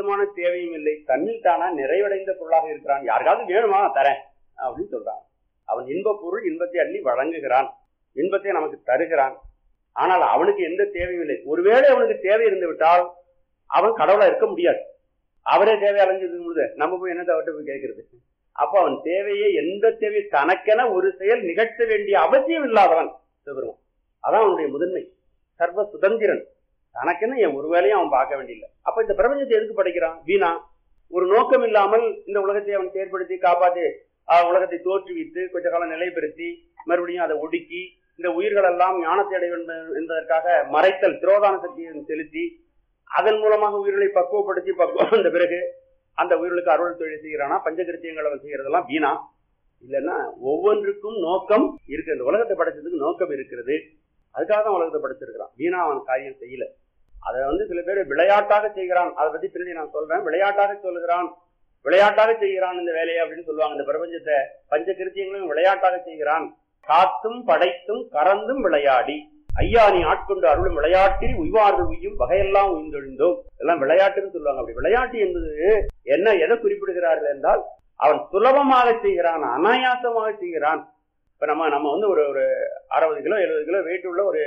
விதமான தேவையும் இல்லை, தன்னில் தானா நிறைவடைந்த பொருளாக இருக்கிறான். யாருக்காவது வேணுமா தரேன் அப்படின்னு சொல்றான். அவன் இன்ப பொருள், இன்பத்தை அள்ளி வழங்குகிறான், இன்பத்தை நமக்கு தருகிறான். ஆனால் அவனுக்கு எந்த தேவையும் இல்லை. ஒருவேளை அவனுக்கு தேவை இருந்து விட்டால் அவன் கடவுளா இருக்க முடியாது. அவரே தேவை அலைஞ்சிருக்கும் பொழுது நம்ம போய் என்னத்தை அவர்கிட்ட போய் கேட்கறது? அப்ப அவன் தேவையை, எந்த தேவையை தனக்கென ஒரு செயல் நிகழ்த்த வேண்டிய அவசியம் இல்லாதவன் சிவபெருமான். அதான் அவனுடைய முதன்மை. சர்வ சுதந்திரன். தனக்கென என் ஒரு வேலையும் அவன் பார்க்க வேண்டியதில்லை. அப்ப இந்த பிரபஞ்சத்தை எதுக்கு படைக்கிறான்? வீணா ஒரு நோக்கம் இல்லாமல் இந்த உலகத்தை அவன் செயற்படுத்தி காப்பாற்றி உலகத்தை தோற்றுவித்து கொஞ்ச காலம் நிலைப்படுத்தி மறுபடியும் அதை ஒடுக்கி இந்த உயிர்கள் எல்லாம் ஞானத்தை அடைய வேண்டும் என்பதற்காக மறைத்தல் திரோதான சக்தியை செலுத்தி அதன் மூலமாக உயிர்களை பக்குவப்படுத்தி வந்த பிறகு அந்த உயிர்களுக்கு அருள் தொழில் செய்கிறானா? பஞ்சகிருத்தியங்கள் அவன் செய்யறதெல்லாம் வீணா? இல்லைன்னா ஒவ்வொன்றுக்கும் நோக்கம் இருக்கு. இந்த உலகத்தை படைச்சதுக்கு நோக்கம் இருக்கிறது. அதுக்காக தான் உலகத்தை படைச்சிருக்கிறான். வீணா அவன் காரியம் செய்யல. அதை சில பேர் விளையாட்டாக செய்கிறான். அதை பத்தி பின்னாடி நான் சொல்றேன். விளையாட்டாக சொல்லுகிறான், விளையாட்டாக செய்கிறான் இந்த வேலையை அப்படின்னு சொல்லுவாங்க. இந்த பிரபஞ்சத்தை பஞ்சகிருத்தியங்களையும் விளையாட்டாக செய்கிறான். காத்தும் படைத்தும் கறந்தும் விளையாடி ஐயா நீ ஆட்கொண்டு அருளும் விளையாட்டில் உய்வார்கள் உய்யும் வகையெல்லாம் உயிர்ந்தொழிந்தோம். எல்லாம் விளையாட்டுன்னு சொல்லுவாங்க. அப்படி விளையாட்டு என்பது என்ன, எதை குறிப்பிடுகிறார்கள் என்றால் அவன் சுலபமாக செய்கிறான், அனாயாசமாக செய்கிறான். இப்ப நம்ம ஒரு 60 கிலோ 70 கிலோ வெயிட் உள்ள ஒரு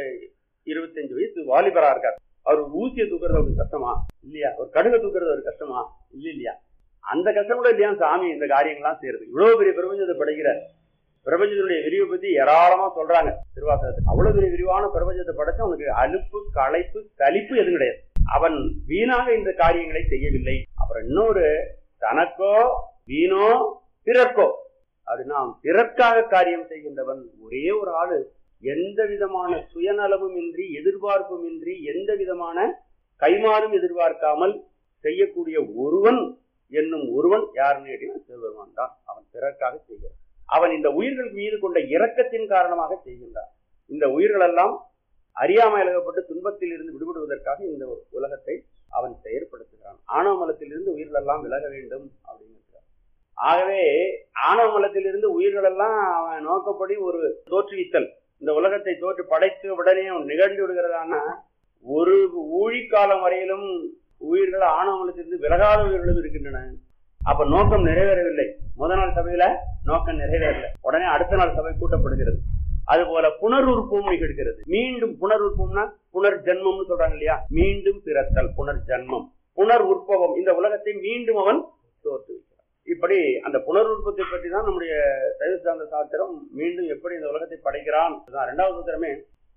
25 வயசு வாலிபரா இருக்கார். அவர் ஊசியை தூக்குறது ஒரு கஷ்டமா இல்லையா? ஒரு கடுகை தூக்குறது ஒரு கஷ்டமா இல்லையா? அந்த கஷ்டம் கூட இல்லையா சாமி இந்த காரியங்கள்லாம் செய்யறது? இவ்வளவு பெரிய பிரபஞ்சத்தை படைக்கிறார். பிரபஞ்சத்தினுடைய விரிவை பத்தி ஏராளமா சொல்றாங்க திருவாசகத்தில். அவ்வளவு பெரிய விரிவான பிரபஞ்சத்தை படைச்சு அவனுக்கு அலுப்பு களைப்பு சலிப்பு எதுவும் கிடையாது. அவன் வீணாக இந்த காரியங்களை செய்யவில்லை. அப்புறம் இன்னொரு தனக்கோ வீணோ பிறர்க்கோ அப்படின்னா பிறர்க்காக காரியம் செய்கின்றவன் ஒரே ஒரு ஆளு. எந்த விதமான சுயநலமும் இன்றி எதிர்பார்ப்பும் இன்றி எந்த விதமான கைமாறும் எதிர்பார்க்காமல் செய்யக்கூடிய ஒருவன் என்னும் ஒருவன் யாருன்னு கேட்டீங்கன்னா சிவபெருமான் தான். அவன் பிறர்க்காக செய்கிறான். அவன் இந்த உயிர்கள் மீது கொண்ட இரக்கத்தின் காரணமாக செய்கின்றான். இந்த உயிர்கள் எல்லாம் அறியாமை அழகப்பட்டு துன்பத்தில் இருந்து விடுபடுவதற்காக இந்த உலகத்தை அவன் செயற்படுத்துகிறான். ஆணவ மலத்தில் இருந்து உயிர்கள் எல்லாம் விலக வேண்டும் அப்படிங்கிறான். ஆகவே ஆணவ மலத்தில் இருந்து உயிர்கள் எல்லாம் அவன் நோக்கப்படி ஒரு தோற்றுவித்தல், இந்த உலகத்தை தோற்று படைத்து உடனே நிகழ்ந்து விடுகிறதான ஒரு ஊழிக்காலம் வரையிலும் உயிர்கள் ஆணவ மலத்திலிருந்து விலகாத உயிர்களும் இருக்கின்றன. அப்ப நோக்கம் நிறைவேறவில்லை. முதல் நாள் சபையில நோக்கம் நிறைவேறவில்லை, உடனே அடுத்த நாள் சபை கூட்டப்படுகிறது. அது போல புனருற்பம் நிகழ்கிறது. மீண்டும் புனருற்பம்னா புனர் ஜென்மம்னு சொல்றாங்க இல்லையா? மீண்டும் பிறத்தல், புனர் ஜென்மம், புனர் உற்பவம். இந்த உலகத்தை மீண்டும் அவன் தோற்றுவிக்கிறான். இப்படி அந்த புனர் உற்பத்தை பற்றி தான் நம்முடைய சைவ சித்தாந்த சாஸ்திரம் மீண்டும் எப்படி இந்த உலகத்தை படைக்கிறான். இரண்டாவது சூத்திரமே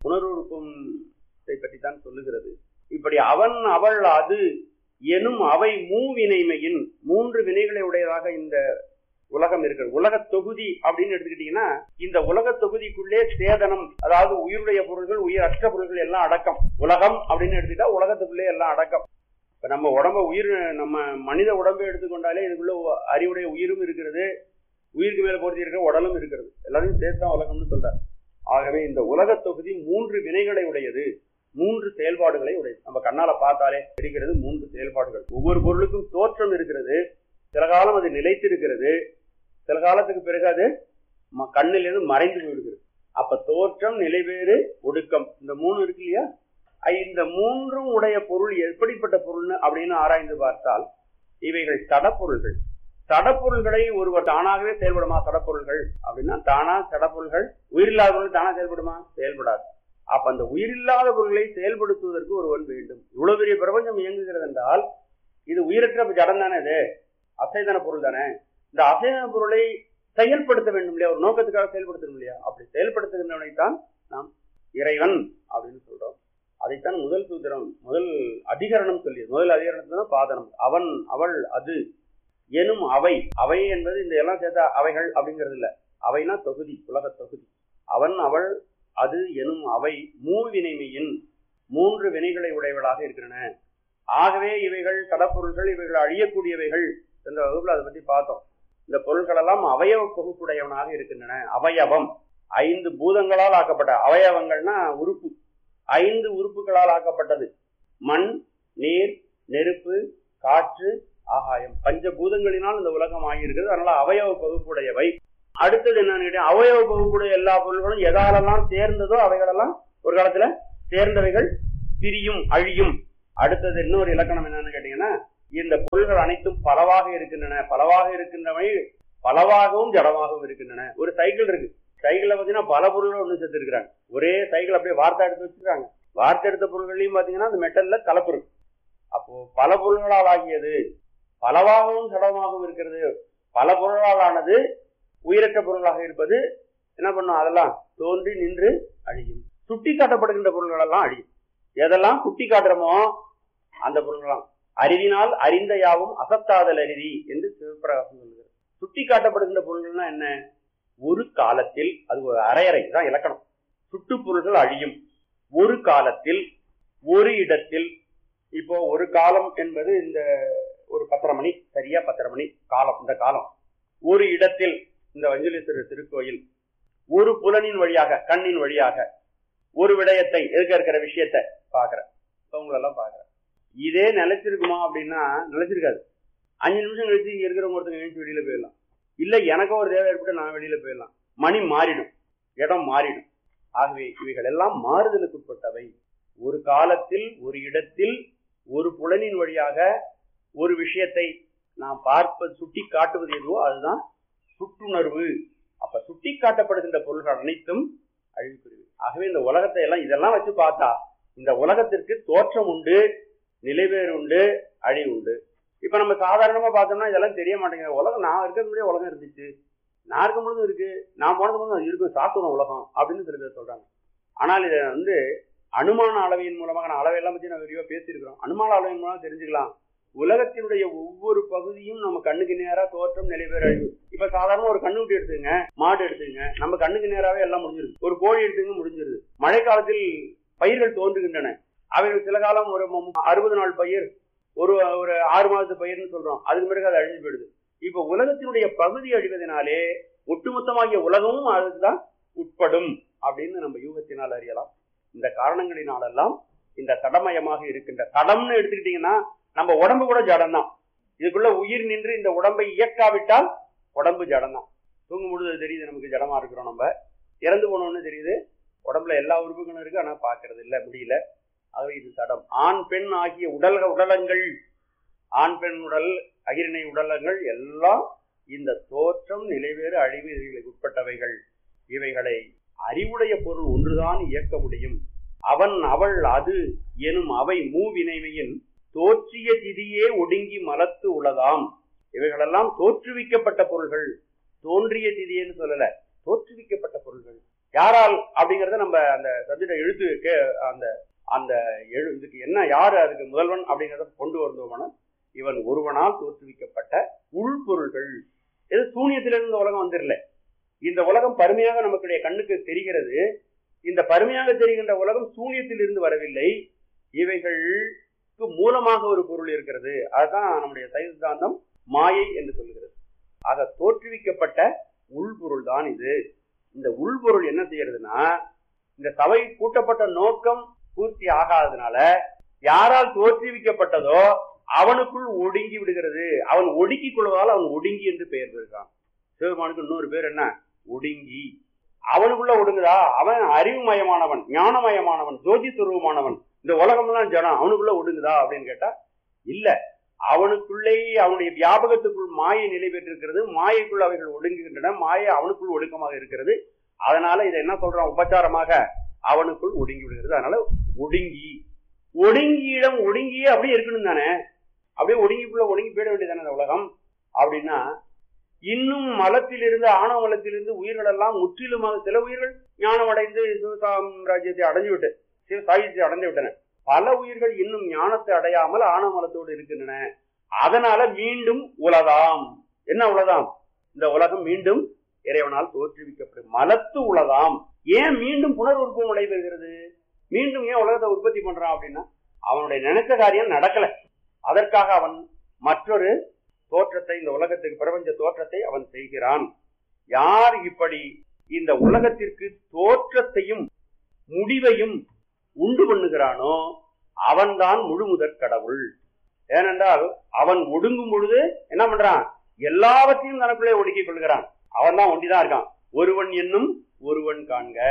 புனருற்பத்தை பற்றி தான் சொல்லுகிறது. இப்படி அவன் அவள் அது எனும் அவை மூவினைமையின் 3 வினைகளை உடையதாக இந்த உலகம் இருக்கிறது. உலக தொகுதி அப்படின்னு எடுத்துக்கிட்டீங்கன்னா இந்த உலக தொகுதிக்குள்ளே சேதனம், அதாவது உயிருடைய பொருள்கள் உயிர் அற்ற பொருள்கள் எல்லாம் அடக்கம். உலகம் அப்படின்னு எடுத்துக்கிட்டா உலகத்துக்குள்ளே எல்லாம் அடக்கம். இப்ப நம்ம உடம்ப உயிர், நம்ம மனித உடம்பை எடுத்துக்கொண்டாலே இதுக்குள்ள அறிவுடைய உயிரும் இருக்கிறது, உயிருக்கு மேல பொருத்தி இருக்கிற உடலும் இருக்கிறது. எல்லாரையும் சேர்த்தான் உலகம்னு சொல்றார். ஆகவே இந்த உலக தொகுதி 3 வினைகளை உடையது, 3 செயல்பாடுகளை உடையது. நம்ம கண்ணால பார்த்தாலே தெரிகிறது 3 செயல்பாடுகள். ஒவ்வொரு பொருளுக்கும் தோற்றம் இருக்கிறது. சில காலம் அது நிலைத்திருக்கிறது, சில காலத்துக்கு பிறகு அது கண்ணிலிருந்து மறைந்து போயிடுகிறது. அப்ப தோற்றம், நிலைவேறு, ஒடுக்கம், இந்த 3 இருக்கு இல்லையா? இந்த 3ம் உடைய பொருள் எப்படிப்பட்ட பொருள்னு அப்படின்னு ஆராய்ந்து பார்த்தால் இவைகள் சடப்பொருள்கள். சடப்பொருள்களை ஒருவர் தானாகவே செயல்படுமா? சடப்பொருள்கள் அப்படின்னா தானா சடப்பொருள்கள் உயிரில்லாத பொருள் தானா செயல்படுமா? செயல்படாது. அப்ப அந்த உயிரில்லாத பொருள்களை செயல்படுத்துவதற்கு ஒருவன் வேண்டும். இவ்வளவு பெரிய பிரபஞ்சம் இயங்குகிறது என்றால் இது உயிரற்ற ஜடம் தானே, இது அசைதன பொருள் தானே. இந்த அசைதன பொருளை செயல்படுத்த வேண்டும் இல்லையா? ஒரு நோக்கத்துக்காக செயல்படுத்தணும் இல்லையா? அப்படி செயல்படுத்துகின்றவனைத்தான் நாம் இறைவன் அப்படின்னு சொல்றோம். அதைத்தான் முதல் சூத்திரம், முதல் அதிகரணம் சொல்லியது. முதல் அதிகரணத்துல பாதனம். அவன் அவள் அது எனும் அவை. அவை என்பது இந்த எல்லாம் சேர்த்த அவைகள் அப்படிங்கிறது இல்ல. அவைனா தொகுதி, உலக தொகுதி. அவன் அவள் அது எனும் அவை மூவினைமையின் 3 வினைகளை உடையவளாக இருக்கின்றன. ஆகவே இவைகள் கடப்பொருள்கள், இவைகள் அழியக்கூடியவைகள். என்ற வகுப்புல அதை பத்தி பார்த்தோம். இந்த பொருட்கள் எல்லாம் அவயவ தொகுப்புடையவனாக இருக்கின்றன. அவயவம் 5 பூதங்களால் ஆக்கப்பட்ட அவயவங்கள்னா உறுப்பு, 5 உறுப்புகளால் ஆக்கப்பட்டது. மண், நீர், நெருப்பு, காற்று, ஆகாயம், 5 பூதங்களினால் இந்த உலகம் ஆகியிருக்கிறது. அதனால அவயவ பகுப்புடையவை. அடுத்தது என்னன்னு கேட்டீங்க, அவயவ பகுப்புடைய எல்லா பொருள்களும் எதாலெல்லாம் சேர்ந்ததோ அவைகளெல்லாம் ஒரு காலத்துல சேர்ந்தவைகள் பிரியும், அழியும். அடுத்தது இன்னொரு இலக்கணம் என்னன்னு கேட்டீங்கன்னா இந்த பொருள்கள் அனைத்தும் பலவாக இருக்கின்றன. பலவாக இருக்கின்றவை பலவாகவும் ஜடமாகவும் இருக்கின்றன. ஒரு சைக்கிள் இருக்கு, சைக்கிள்ல பாத்தீங்கன்னா பல பொருள்கள் ஒண்ணு சேர்த்து இருக்கிறாங்க. ஒரே சைக்கிள் அப்படியே வார்த்தை எடுத்து வச்சிருக்காங்க. வார்த்தை எடுத்த பொருள்களையும் பாத்தீங்கன்னா அந்த மெட்டல்ல கலப்பு இருக்கு. அப்போ பல பொருள்களால் ஆகியது பலவாகவும் ஜடமாகவும் இருக்கிறது. பல பொருளால் ஆனது உயிரற்ற பொருளாக இருப்பது என்ன பண்ணும்? அதெல்லாம் தோன்றி நின்று அழியும். சுட்டி காட்டப்படுகின்ற பொருள்கள் எல்லாம் அழியும். எதெல்லாம் சுட்டி காட்டுறோமோ அந்த பொருள்களாம் அறிவினால் அறிந்த யாவும் அசத்தாதல் அறிவி என்று சிவபிரகாசம் சொல்லுகிறது. சுட்டி காட்டப்படுகின்ற பொருள்கள்னா என்ன? ஒரு காலத்தில், அது ஒரு அரையறை தான் இலக்கணம், சுட்டு பொருள்கள் அழியும். ஒரு காலத்தில் ஒரு இடத்தில். இப்போ ஒரு காலம் என்பது இந்த ஒரு 10:30 மணி, சரியா 10:30 மணி காலம். இந்த காலம் ஒரு இடத்தில், இந்த வஞ்சலீஸ்வரர் திருக்கோயில், ஒரு புலனின் வழியாக, கண்ணின் வழியாக ஒரு விடயத்தை, எதுக்க இருக்கிற விஷயத்தை பாக்குற, உங்களெல்லாம் பாக்குற. இதே நிலைச்சிருக்குமா அப்படின்னா நிலைச்சிருக்காது. 5 நிமிஷம் கழிச்சு இங்க இருக்கிறவங்க ஒருத்தங்க எழுந்து வெளியில போயிடலாம். இல்ல எனக்கு ஒரு தேவை ஏற்பட்டு நான் வெளியில போயிடலாம். மணி மாறிடும், இடம் மாறிடும். ஆகவே இவைகள் எல்லாம் மாறுதலுக்கு உட்பட்டவை. ஒரு காலத்தில் ஒரு இடத்தில் ஒரு புலனின் வழியாக ஒரு விஷயத்தை நாம் பார்ப்பது, சுட்டி காட்டுவது எதுவோ அதுதான் சுட்டுணர்வு. அப்ப சுட்டி காட்டப்படுகின்ற பொருள்கள் அனைத்தும் அழிவுக்குரியவை. ஆகவே இந்த உலகத்தை எல்லாம் இதெல்லாம் வச்சு பார்த்தா இந்த உலகத்திற்கு தோற்றம் உண்டு, நிலைவேறு உண்டு, அழிவு உண்டு. இப்ப நம்ம சாதாரணமா பார்த்தோம்னா இதெல்லாம் தெரிய மாட்டேங்குது. உலகம் நான் இருக்கிறது முன்னாடியே உலகம் இருந்துச்சு, நான் இருக்கும் பொழுதும் இருக்கு, நான் போனது பொழுதும் இருக்கும், சாத்துவம் உலகம் அப்படின்னு சில பேர் சொல்றாங்க. ஆனால் இதை அனுமான அளவையின் மூலமாக, நான் அளவையெல்லாம் பத்தி நான் விரிவா பேசியிருக்கிறோம், அனுமான அளவையின் மூலமாக தெரிஞ்சுக்கலாம். உலகத்தினுடைய ஒவ்வொரு பகுதியும் நம்ம கண்ணுக்கு நேரா தோற்றம், நிலைவேறு, அழிவு. இப்ப சாதாரண ஒரு கண்ணுக்குட்டி எடுத்துங்க, மாடு எடுத்துங்க, நம்ம கண்ணுக்கு நேராவே எல்லாம் முடிஞ்சிருது. ஒரு கோழி எடுத்துங்க, முடிஞ்சிருது. மழை காலத்தில் பயிர்கள் தோன்றுகின்றன. அவைகள் சில காலம் ஒரு 60 நாள் பயிர், ஒரு 6 மாதத்து பயிர்னு சொல்றோம், அதுக்கு பிறகு அது அழிஞ்சு போயிடுது. இப்ப உலகத்தினுடைய பகுதி அழிவதனாலே ஒட்டுமொத்தமாகிய உலகமும் அதுதான் உட்படும் அப்படின்னு நம்ம யூகத்தினால் அறியலாம். இந்த காரணங்களினாலெல்லாம் இந்த தடமயமாக இருக்கின்ற, தடம்னு எடுத்துக்கிட்டீங்கன்னா நம்ம உடம்பு கூட ஜடம் தான். இதுக்குள்ள உயிர் நின்று இந்த உடம்பை இயக்காவிட்டால் உடம்பு ஜடம் தான். தூங்கும் பொழுது தெரியுது நமக்கு ஜடமா இருக்கிறோம். நம்ம இறந்து போனோம்னு தெரியுது, உடம்புல எல்லா உறுப்புகளும் இருக்கு, ஆனா பாக்குறது இல்லை, முடியல. ஆகவே இது தடம். ஆண் பெண் ஆகிய உடலங்கள், ஆண் பெண் உடல், அகிரிணை உடலங்கள் எல்லாம் இந்த தோற்றம், நிலைவேறு, அழிவு இவைகளுக்கு உட்பட்டவைகள். இவைகளை அறிவுடைய பொருள் ஒன்றுதான் இயக்க முடியும். அவன் அவள் அது எனும் அவை மூவினைமையின் தோற்றிய திதியே ஒடுங்கி மலத்து உள்ளதாம். இவைகளெல்லாம் தோற்றுவிக்கப்பட்ட பொருள்கள். தோன்றிய திதியேன்னு சொல்லல, தோற்றுவிக்கப்பட்ட பொருள்கள். யாரால் அப்படிங்கறத நம்ம அந்த சப்ஜெக்ட் எழுத்து அந்த அந்த இதுக்கு என்ன, யாரு அதுக்கு முதல்வன் அப்படிங்கிறத கொண்டு வந்தோம்னா, இவன் ஒருவனால் தோற்றுவிக்கப்பட்ட உள்பொருள்கள். எது சூன்யத்திலிருந்து உலகம் வந்துடல. இந்த உலகம் பருமையாக நமக்குடைய கண்ணுக்கு தெரிகிறது. இந்த பருமையாக தெரிகின்ற உலகம் சூன்யத்தில் இருந்து வரவில்லை. இவைகளுக்கு மூலமாக ஒரு பொருள் இருக்கிறது. அதுதான் நம்முடைய சைவ சித்தாந்தம் மாயை என்று சொல்லுகிறது. ஆக தோற்றுவிக்கப்பட்ட உள்பொருள் தான் இது. இந்த உள்பொருள் என்ன செய்யறதுன்னா, இந்த சபை கூட்டப்பட்ட நோக்கம் பூர்த்தி ஆகாததுனால யாரால் தோற்றுவிக்கப்பட்டதோ அவனுக்குள் ஒடுங்கி விடுகிறது. அவன் ஒடுக்கிக் கொள்வதால் அவன் ஒடுங்கி என்று பெயர் பெறுகிறான். சிவபெருமானுக்கு இன்னொரு பேர் என்ன? ஒடுங்கி. அவனுக்குள்ள ஒடுங்குதா? அவன் அறிவுமயமானவன், ஞானமயமானவன், ஜோதி சுரூபமானவன். இந்த உலகம்லாம் ஜனம், அவனுக்குள்ள ஒடுங்குதா அப்படின்னு கேட்டா இல்ல. அவனுக்குள்ளே அவனுடைய வியாபகத்துக்குள் மாயை நிலை பெற்றிருக்கிறது. மாயைக்குள் அவைகள் ஒடுங்குகின்றன. மாயை அவனுக்குள் ஒடுக்கமாக இருக்கிறது. அதனால இதை என்ன சொல்றான் உபச்சாரமாக? அவனுக்குள் ஒடுங்கி விடுகிறது. அதனால ஒடுங்கி, ஒடுங்கியிடம் ஒடுங்கியே அப்படியே இருக்கணும் தானே. அப்படியே ஒடுங்கிக்குள்ள ஒடுங்கி போயிட வேண்டியதானே இந்த உலகம். அப்படின்னா இன்னும் மலத்திலிருந்து, ஆணவ மலத்திலிருந்து உயிர்கள் எல்லாம் முற்றிலுமாக, சில உயிர்கள் ஞானம் அடைந்து சிவசாம்ராஜ்யத்தை அடைஞ்சு விட்டு, சிவசாகியத்தை அடைந்து விட்டன. பல உயிர்கள் இன்னும் ஞானத்தை அடையாமல் ஆணவ மலத்தோடு இருக்கின்றன. அதனால மீண்டும் உலதாம். என்ன உலதாம்? இந்த உலகம் மீண்டும் இறைவனால் தோற்றுவிக்கப்படும் மலத்து உலதாம். ஏன் மீண்டும் புனர் உற்பத்தி நடைபெறுகிறது? மீண்டும் ஏன் உலகத்தை உற்பத்தி பண்றான் அப்படின்னா, அவனுடைய நினைச்ச காரியம் நடக்கல. அதற்காக அவன் மற்றொரு தோற்றத்தை, இந்த உலகத்துக்கு பிரபஞ்ச தோற்றத்தை அவன் செய்கிறான். யார் இப்படி இந்த உலகத்திற்கு தோற்றத்தையும் முடிவையும் உண்டு பண்ணுகிறானோ அவன்தான் முழுமுதற் கடவுள். ஏனென்றால் அவன் ஒடுங்கும் பொழுது என்ன பண்றான்? எல்லாவற்றையும் தனக்குள்ளே ஒடுக்கிக் கொள்கிறான். அவன் தான் ஒண்டிதான் இருக்கான். ஒருவன் என்னும் ஒருவன் காண்க.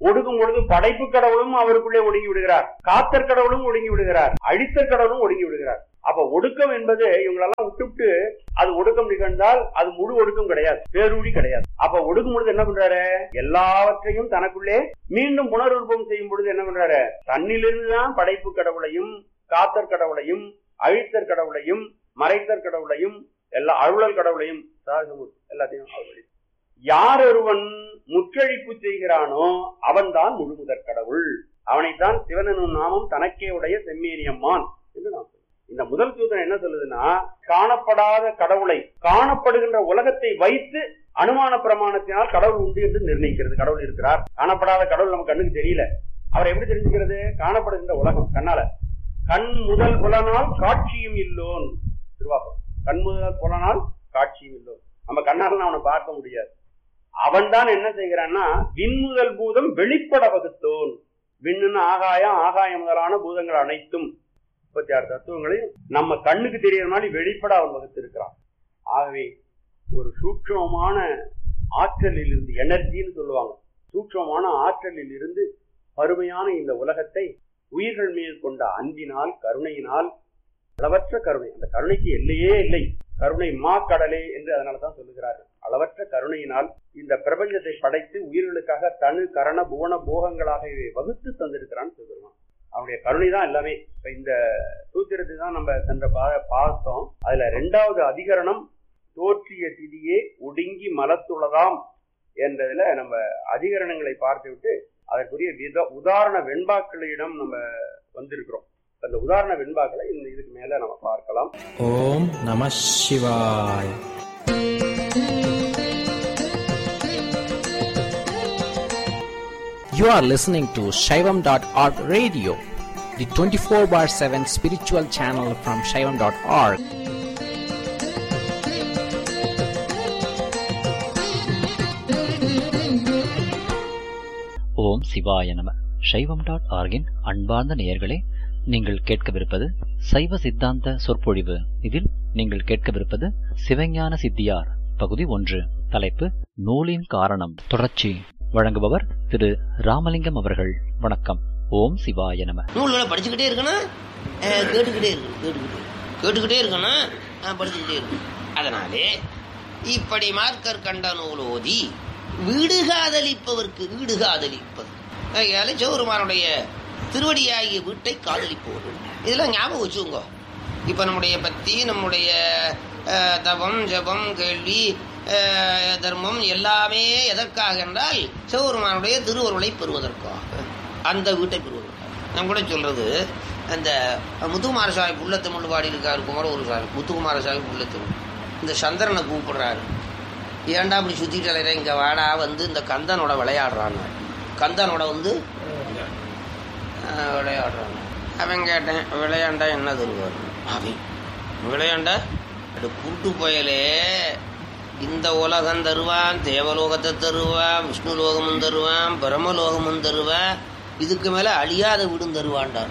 ஒடுக்கும் பொழுது படைப்பு கடவுளும் அவருக்குள்ளே ஒடுங்கி விடுகிறார், காத்தற் கடவுளும் ஒடுங்கி விடுகிறார், அழித்தற் கடவுளும் ஒடுங்கி விடுகிறார். அப்ப ஒடுக்கம் என்பது இவங்களெல்லாம் விட்டுவிட்டு அது ஒடுக்கம் நிகழ்ந்தால் அது முழு ஒடுக்கம் கிடையாது, பேரூழி கிடையாது. அப்ப ஒடுக்கும் பொழுது என்ன பண்றாரு, எல்லாவற்றையும் தனக்குள்ளே மீண்டும் புனருற்பம் செய்யும் பொழுது என்ன பண்றாரு, தன்னிலிருந்துதான் படைப்பு கடவுளையும் காத்தற் கடவுளையும் அழித்தற் கடவுளையும் மறைத்தற் கடவுளையும் எல்லா அருளல் கடவுளையும் எல்லாத்தையும் யார் ஒருவன் முற்றழிப்பு செய்கிறானோ அவன்தான் முழுமுதற் கடவுள், அவனைத்தான் சிவன் எனும் நாமம் தனக்கே உடைய செம்மேனியம்மான் என்று நான் சொல்றேன். இந்த முதல் சூத்திரம் என்ன சொல்லுதுன்னா, காணப்படாத கடவுளை காணப்படுகின்ற உலகத்தை வைத்து அனுமான பிரமாணத்தினால் கடவுள் உண்டு என்று நிர்ணயிக்கிறது. கடவுள் இருக்கிறார், காணப்படாத கடவுள் நம்ம கண்ணுக்கு தெரியல, அவரை எப்படி தெரிஞ்சுக்கிறது, காணப்படுகின்ற உலகம் கண்ணால. கண் முதல் புலனால் காட்சியும் இல்லோன் திருவாசகம். கண் முதல் புலனால் காட்சியும் இல்லோன், நம்ம கண்ணால அவனை பார்க்க முடியாது. அவன் தான் என்ன செய்கிறான்னா, விண்முதல் பூதம் வெளிப்பட வகுத்தோன். விண்ணுன்னு ஆகாயம், ஆகாயம் முதலான பூதங்கள் அனைத்தும் 36 தத்துவங்களையும் நம்ம கண்ணுக்கு தெரியற மாதிரி வெளிப்பட அவன் வகுத்திருக்கிறான். ஆகவே ஒரு சூட்சமான ஆற்றலில் இருந்து, எனர்ஜின்னு சொல்லுவாங்க, சூட்சமான ஆற்றலில் இருந்து அருமையான இந்த உலகத்தை உயிர்கள் மீது கொண்ட அன்பினால் கருணையினால், அளவற்ற கருணை, அந்த கருணைக்கு எல்லையே இல்லை, கருணை மா கடலே என்று அதனாலதான் சொல்லுகிறார்கள். அளவற்ற கருணையினால் இந்த பிரபஞ்சத்தை படைத்து உயிர்களுக்காக தனு கரண புவன போகங்களாக வகுத்து தந்திருக்கிறான்னு சொல்லுவான். அவனுடைய கருணை தான் எல்லாமே. இப்ப இந்த சூத்திரத்தை தான் நம்ம சென்ற பார்த்தோம். அதுல 2வது அதிகரணம் தோற்றிய திதியே ஒடுங்கி மலத்துள்ளதாம் என்றதுல நம்ம அதிகரணங்களை பார்த்து விட்டு அதற்குரிய உதாரண வெண்பாக்களிடம் நம்ம வந்திருக்கிறோம். அந்த உதாரண வெண்பாக்களை இதுக்கு மேல நம்ம பார்க்கலாம். ஓம் நம சிவாய. You are listening to Shaivam.org radio, the 24/7 spiritual channel from Shaivam.org. ஓம் சிவாய நம. Shaivam.org-இன் அன்பார்ந்த நேயர்களே, நீங்கள் கேட்கவிருப்பது சைவ சித்தாந்த சொற்பொழிவு. இதில் நீங்கள் கேட்கவிருப்பது சிவஞான சித்தியார் பகுதி 1. தலைப்பு நூலின் காரணம். தொடர்ச்சி. வழங்குபவர் திரு ராமலிங்கம் அவர்கள். வணக்கம். ஓம் சிவாய நம. நூல்களை படிச்சுக்கிட்டே இருக்கணும், கேட்டுக்கிட்டே இருக்கணும், படிச்சுக்கிட்டே இருக்கணும். அதனாலே இப்படி மார்க்கர் கண்ட நூல் ஓதி வீடுகாதலிப்பவர்க்கு வீடு காதலிப்பது, சிவபெருமானுடைய திருவடியாகிய வீட்டை காதலிப்பவர்கள். இதெல்லாம் ஞாபகம் வச்சுக்கோங்க. இப்ப நம்முடைய பக்தி, நம்முடைய தவம், ஜபம், கேள்வி, தர்மம் எல்லாமே எதற்காக என்றால் சிவபெருமானுடைய திருவருளை பெறுவதற்காக, அந்த வீட்டை பெறுவதற்காக. நான் கூட சொல்றது, அந்த முத்துக்குமாரசாமி புள்ளத்தமிழ் பாடி இருக்காரு, குமரகுரு சாமி முத்துக்குமாரசாமி புள்ளத்தமிழ். இந்த சந்திரனை கூப்பிடுறாரு, ஏன்டா அப்படி சுத்திட்டு இங்க வாடா, வந்து இந்த கந்தனோட விளையாடுறான்னு. கந்தனோட வந்து விளையாடுறாங்க. அவன் கேட்டேன், விளையாண்டா என்ன தருவார்? அவன் விளையாண்டா கூட்டு போயலே இந்த உலகம் தருவான், தேவலோகத்தை தருவான், விஷ்ணு லோகமும் தருவான், பிரம்மலோகமும் தருவான், இதுக்கு மேல அழியாத வீடும் தருவான்டான்.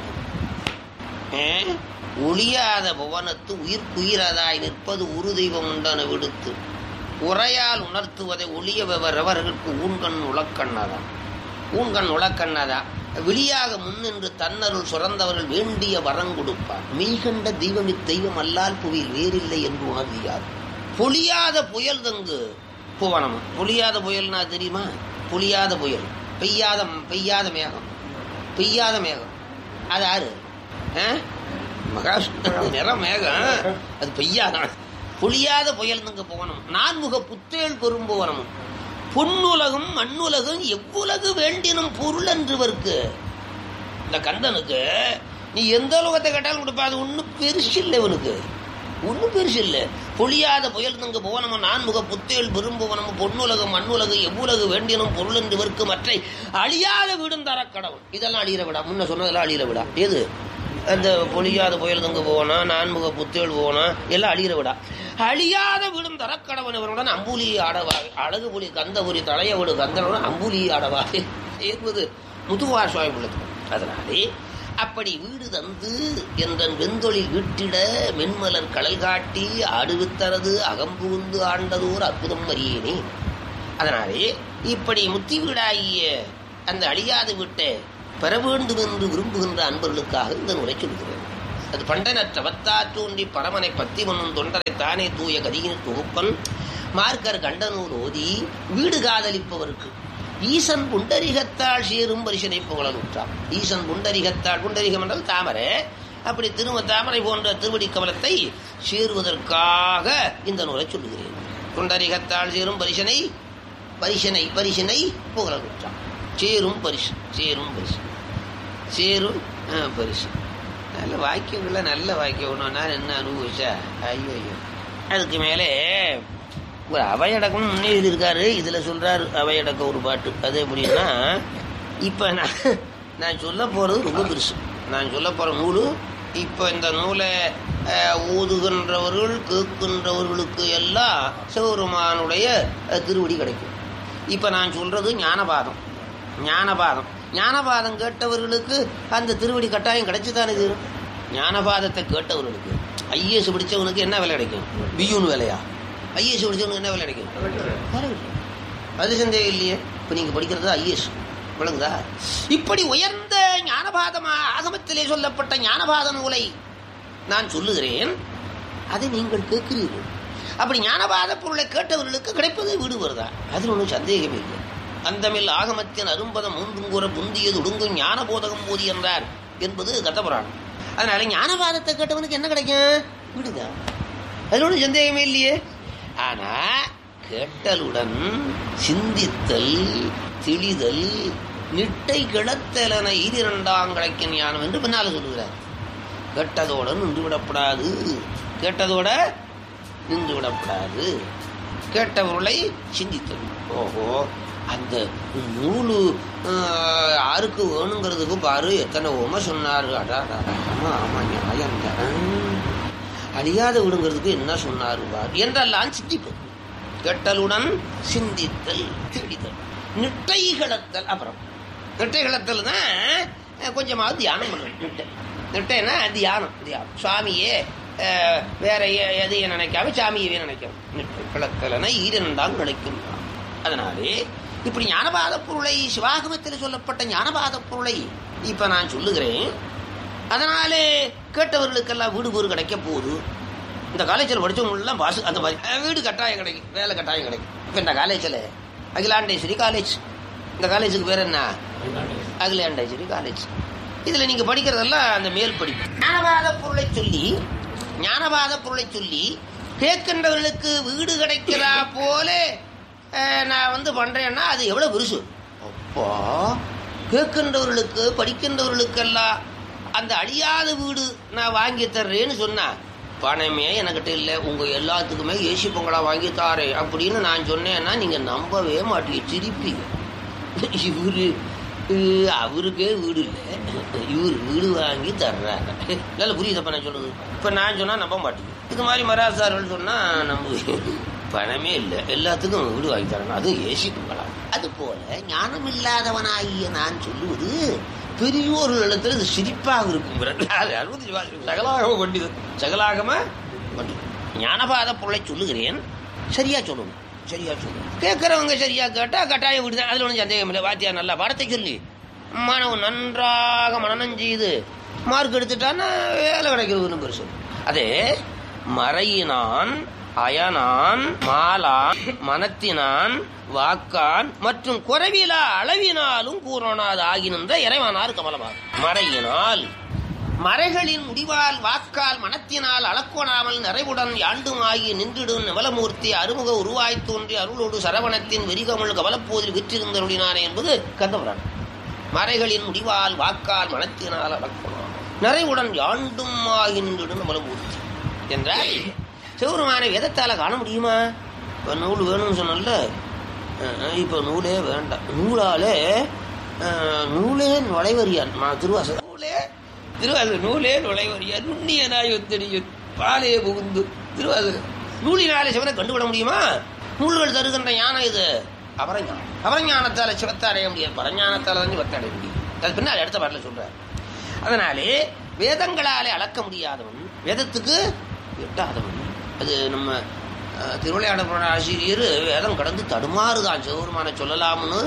ஒளியாத புவனத்து உயிர்க்குயிரதாய் நிற்பது உரு தெய்வம் உண்டான விடுத்து உரையால் உணர்த்துவதை ஒளிய வெவரவர்களுக்கு ஊன்கண் உலக்கண்ணாதான். ஊன்கண் உலக்கண்ணாதான் வெளியாக முன்னின்று தன்னருள் சுரந்தவர்கள் வேண்டிய வரம் கொடுப்பார். மெய்கண்ட தெய்வம் இத்தெய்வம் அல்லால் புவியில் வேறில்லை என்று உணர்வியார். பொழியாத புயல் தங்கு புவனம். பொழியாத புயல்னா தெரியுமா? பொழியாத புயல், பெய்யாத மேகம். பெய்யாத மேகம் அது யாரு? மகாவிஷ்ணு நிற மேகம், அது பெய்யாத. பொழியாத புயல் தங்கு புவனம். நான்முக புத்தேள் பெரும்புவனமும் பொன்னுலகும் மண்ணுலகும் எவ்வுலகு வேண்டினும் பொருள் என்றுவருக்கு. இந்த கந்தனுக்கு நீ எந்த உலகத்தை கேட்டாலும் கொடுப்பா, அது ஒன்னும் பெருசு இல்லை, இவனுக்கு ஒன்னும் பெருசு இல்லை. பொழியாத புயல் தங்கு புவனமும் நான்முக புத்தேள் பெரும்புவனமும் பொன்னுலகம் மண்ணுலகு எவ்வுலகு வேண்டினும் பொருள் என்றுவருக்கு மற்ற அழியாத வீடும் தர கடவுள். இதெல்லாம் அழியிற விடா, முன்ன சொன்னதெல்லாம் அழியிற விடா. எது? அந்த பொழியாத புயல் தங்கு போனா, நான்முக புத்தேள் போனா எல்லாம் அழியிற விடா. அழியாத வீடும் தரக்கடவன் இவருடன் அம்புலி ஆடவாக அழகு புலி கந்தபுரி தலைய விடு கந்தனுடன் அம்புலி ஆடவாக என்பது முத்துக்குமார சுவாமி உள்ளது. அதனாலே அப்படி வீடு தந்து என்றன் வெந்தொழில் வீட்டிட மென்மலர் கடல் காட்டி ஆடுவித்தரது அகம்புகுந்து ஆண்டதோர் அற்புதம் அறியேனே. அதனாலே இப்படி முத்தி வீடாகிய அந்த அழியாத வீட்டை பெற வேண்டும் என்று விரும்புகின்ற அன்பர்களுக்காக இந்த நூலை சொல்கிறேன். அது பண்டனற்ற வத்தா தூண்டி பரமனை பத்தி மண்ணும் தொண்டரை தானே தூய கதியின் தொகுப்பன் மார்க்கர் கண்டனூர் ஓதி வீடு காதலிப்பவருக்கு ஈசன் புண்டரிகத்தால் சேரும் பரிசனை புகழலுற்றான். ஈசன் புண்டரிகத்தால், புண்டரிகம் என்றால் தாமரை, அப்படி தாமரை போன்ற திருவடி கமலத்தை சேருவதற்காக இந்த நூலை சொல்லுகிறேன். புண்டரிகத்தால் சேரும் பரிசனை பரிசனை புகழலுற்றான். சேரும் பரிசு, சேரும் பரிசு, சேரும் பரிசு. நல்ல வாக்கியங்கள நல்ல வாக்கியம் ஒன்று நான் என்ன அனுபவிச்சா. ஐயோ ஐயோ. அதுக்கு மேலே ஒரு அவையடக்கம் முன்னே இருக்காரு. இதில் சொல்றாரு அவையடக்க ஒரு பாட்டு. அது எப்படின்னா, இப்போ நான் சொல்ல போகிறது ரொம்ப பெருசு. நான் சொல்ல போகிற நூல், இப்போ இந்த நூலை ஓதுகின்றவர்கள் கேட்கின்றவர்களுக்கு எல்லாம் சிவபெருமானுடைய திருவடி கிடைக்கும். இப்போ நான் சொல்றது ஞானபாதம். ஞானபாதம் கேட்டவர்களுக்கு அந்த திருவடி கட்டாயம் கிடைச்சுதானே தீரும். ஞானபாதத்தை கேட்டவர்களுக்கு ஐஏஎஸ் பிடிச்சவனுக்கு என்ன வேலை கிடைக்கும்? பியூன் வேலையா? ஐஏஎஸ் படிச்சவனுக்கு என்ன வேலை கிடைக்கும்? அது சந்தேகம் இல்லையே. இப்போ நீங்கள் படிக்கிறது ஐஏஎஸ், விளங்குதா? இப்படி உயர்ந்த ஞானபாதமா ஆகமத்திலே சொல்லப்பட்ட ஞானபாத நூலை நான் சொல்லுகிறேன், அதை நீங்கள் கேட்கிறீர்கள். அப்படி ஞானபாத பொருளை கேட்டவர்களுக்கு கிடைப்பது வீடு வருதா? அதில் ஒன்றும் சந்தேகமே இல்லை. அந்தமில் ஆகமத்தின் அரும்பதம் மூன்றும் கூற புந்தியது ஒடுங்கும் ஞான போதகம் போதி என்றார் என்பது கதபுராணம். அதனால ஞானபாதத்தை கேட்டவனுக்கு என்ன கிடைக்கும்? வீடுதான். அதில் ஒன்றும் சந்தேகமே இல்லையே. ஆனா கேட்டலுடன் சிந்தித்தல், தெளிதல், நிட்டை கிளத்தலன ஈரிரண்டாம் கிடைக்கும் ஞானம் என்று பின்னால சொல்லுகிறார். கேட்டதோட நின்று விடப்படாது, கேட்டதோட நின்று விடப்படாது. கேட்ட பொருளை சிந்தித்தல். ஓஹோ, அந்த நூலு யாருக்கு வேணுங்கிறதுக்கு பாரு எத்தனை உமை சொன்னாரு. ஆமா ஆமா நியாயம். அழியாத விடுங்கிறதுக்கு என்ன சொன்னாரு பாரு என்றெல்லாம் சிந்திப்பது. கேட்டலுடன் சிந்தித்தல், தெளிதல், நிட்டை கிளத்தல். அப்புறம் நிட்டை கிளத்தல் தான் கொஞ்சமாவது தியானம் பண்ணுறது. நிட்டைன்னா தியானம். சுவாமியே வேற எதையும் நினைக்காம சாமியவே நினைக்கிறோம். நிட்டை கிளத்தலனை ஈரண்டாம் கிடைக்கும். அதனாலே இப்படி ஞானபாத பொருளை, சிவாகமத்தில் சொல்லப்பட்ட ஞானபாத பொருளை இப்ப நான் சொல்லுகிறேன். அதனாலே கேட்டவர்களுக்கெல்லாம் வீடு பேரு கிடைக்க போகுது. இந்த காலேஜில் படித்தவங்களெல்லாம் பாசு அந்த மாதிரி வீடு கட்டாயம் கிடைக்கும், வேலை கட்டாயம் கிடைக்கும். இப்போ இந்த காலேஜில் அகிலாண்டேஸ்வரி காலேஜ், இந்த காலேஜுக்கு பேர் என்ன? அகிலாண்டேஸ்வரி காலேஜ். இதில் நீங்கள் படிக்கிறதெல்லாம் அந்த மேல் படிப்பு. ஞானபாத பொருளை சொல்லி கேட்கின்றவர்களுக்கு வீடு கிடைக்கிறா போல நான் பண்றேன்னா அது எவ்வளவு பெருசு. அப்போ கேட்கின்றவர்களுக்கு, படிக்கின்றவர்களுக்கெல்லாம் அந்த அழியாத வீடு நான் வாங்கி தர்றேன்னு சொன்னா, பணமே எனக்கிட்ட இல்லை, உங்க எல்லாத்துக்குமே ஏசி பொங்கலா வாங்கி தாரேன் அப்படின்னு நான் சொன்னேன்னா நீங்க நம்பவே மாட்டீங்க, சிரிப்பீங்க. இவரு அவருக்கே வீடு இல்லை, இவரு வீடு வாங்கி தர்றாங்க. நல்லா புரியுதப்ப நான் சொல்றது. இப்ப நான் சொன்னா நம்ப மாட்டீங்க. இது மாதிரி மராசார்கள் சொன்னா நம்புவீங்க. பணமே இல்லை, எல்லாத்துக்கும் வீடு வாங்கி தரணும், அது ஏசி பொங்கலா. அது போல ஞானம் இல்லாதவனாகிய நான் சொல்லுவது பெரியோர் இடத்துல இது சிரிப்பாக இருக்கும். சகலாகம பண்டிதர், சகலாகம பண்டிதர். ஞானபாத பொருளை சொல்லுகிறேன், சரியா சொல்லணும், சரியா சொல்லணும். கேட்கறவங்க சரியா கேட்டா கட்டாயம் விடுதான், அதுல ஒன்றும் சந்தேகம் இல்லை. வாத்தியார் நல்லா பாடத்தை சொல்லி மனம் நன்றாக மனநம் செய்து மார்க் எடுத்துட்டான்னா வேலை கிடைக்கிறது பெருசு. அதே மறையினான், அயனான், மாலான், மனத்தினான், வாக்கான் மற்றும் குறைவிலா அளவினாலும் பூரணாது ஆகினின்ற இறைவனார் கமலமாகும். மறையினால், மறைகளின் முடிவால், வாக்கால், மனத்தினால் அளக்கொணாமல் நிறைவுடன் யாண்டும் ஆகி நின்றிடும் நிவலமூர்த்தி அருமுக உருவாய் தோன்றி அருளோடு சரவணத்தின் வெறிகமள் கவலப்போதில் விற்றிருந்தருளினானே என்பது கந்தபுராணம். மறைகளின் முடிவால், வாக்கால், மனத்தினால் அளக்கொணாமல் நிறைவுடன் யாண்டும் ஆகி நின்றிடும் நிவலமூர்த்தி என்றால் சிவருமான வேதத்தால காண முடியுமா? இப்போ நூல் வேணும்னு சொன்னல, இப்போ நூலே வேண்டாம். நூலே நுழைவரியான் திருவாசகம், நூலே நுழைவரியான் நுண்ணியனாய் ஒத்தடியும் பாலே புகுந்து திருவாசகம். நூலினாலே சிவனை கண்டுவிட முடியுமா? நூல்கள் தருகின்ற ஞானம் இது அபரஞானம். அபரஞானத்தால சிவத்தை அடைய முடியாது, பரஞானத்தால தான் சிவத்தை அடைய முடியும். அது பின்னால் அடுத்த பாட்டில் சொல்றார். அதனாலே வேதங்களாலே அளக்க முடியாதவன், வேதத்துக்கு எட்டாதவன். அது நம்ம திருவிளையாட ஆசிரியர் வேதம் கடந்து தடுமாறுதான் சிவபெருமான சொல்லலாம்னு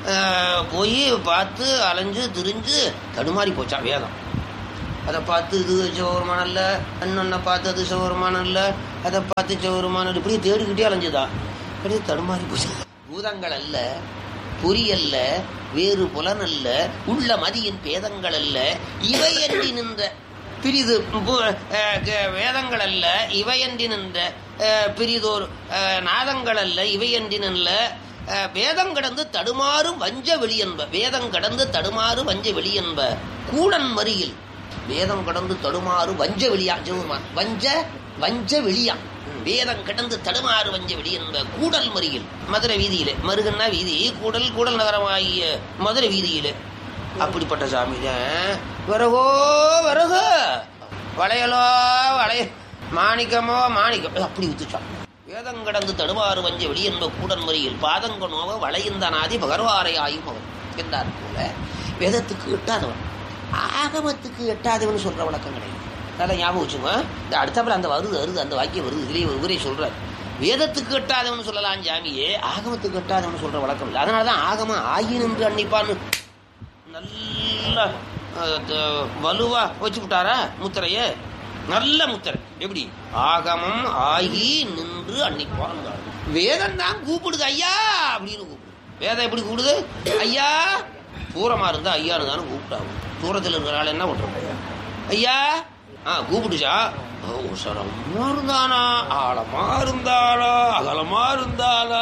போய் பார்த்து அலைஞ்சு திரிஞ்சு தடுமாறி போச்சான் வேதம். அதை பார்த்து இது சிவபெருமானம் இல்லை, அண்ணனை பார்த்து அது சிவபெருமானம் இல்லை, அதை பார்த்து சிவபெருமானம் இப்படி தேடிக்கிட்டே அலைஞ்சுதான் அப்படியே தடுமாறி போச்சு. பூதங்கள் அல்ல, பொறியல்ல, வேறு புலன் அல்ல, உள்ள மதியின் பேதங்கள் அல்ல, இவையன்றி நின்ற பிரிது வேதங்கள் அல்ல, இவையன்றி நின்ற பிரிதோர் நாதங்கள் அல்ல, இவையன்றி நின்ற வேதம் கடந்து தடுமாறும் வஞ்ச வெளியன்ப, வேதம் கடந்து தடுமாறு வஞ்ச வெளியன்ப கூடன் மறியில், வேதம் கடந்து தடுமாறு வஞ்ச வெளியா சிவபெருமான், வஞ்ச வெளியா, வேதம் கடந்து தடுமாறு வஞ்ச வெளியன்ப கூடல் மறியில், மதுரை வீதியிலே, மருகன்னா வீதி, கூடல் நகரமாகிய மதுரை வீதியிலே. அப்படிப்பட்ட சாமி விறகோ விறகு, வளையலோ வளைய, மாணிக்கமோ மாணிக்கம், அப்படி வித்துச்சான். வேதம் கடந்து தடுமாறு வஞ்ச வெளியன்ப கூடன் முறையில் பாதங்க நோவ வளையந்தனாதி பகர்வாரை ஆயும் அவர் என்றார் போல வேதத்துக்கு எட்டாதவன் ஆகமத்துக்கு எட்டாதவன் சொல்ற வழக்கம் கிடையாது. அதெல்லாம் ஞாபகம் வச்சுங்க. இந்த அடுத்தாப்புல அந்த வருது அந்த வாக்கியம் வருது, இதுலேயே இவரே சொல்றார். வேதத்துக்கு எட்டாதவன் சொல்லலாம் ஜாமியே, ஆகமத்துக்கு எட்டாதவன் சொல்ற வழக்கம் இல்லை. அதனாலதான் ஆகமம் ஆகி நின்று அன்னிப்பான்னு நல்ல வலுவா வச்சு விட்டாரா முத்திரைய, நல்ல முத்திரை. எப்படி ஆகமம் ஆகி நின்று அன்னிப்பான். வேதம் தான் கூப்பிடுது ஐயா அப்படின்னு கூப்பிடுது. வேதம் எப்படி கூப்பிடுது? ஐயா. தூரமா இருந்தா ஐயா இருந்தாலும் கூப்பிட்டாங்க. தூரத்தில் இருக்கிற ஆள் என்ன பண்றாங்க? ஐயா கூப்பிடுச்சா, உசரமா இருந்தானா, ஆழமா இருந்தானா, அகலமா இருந்தானா,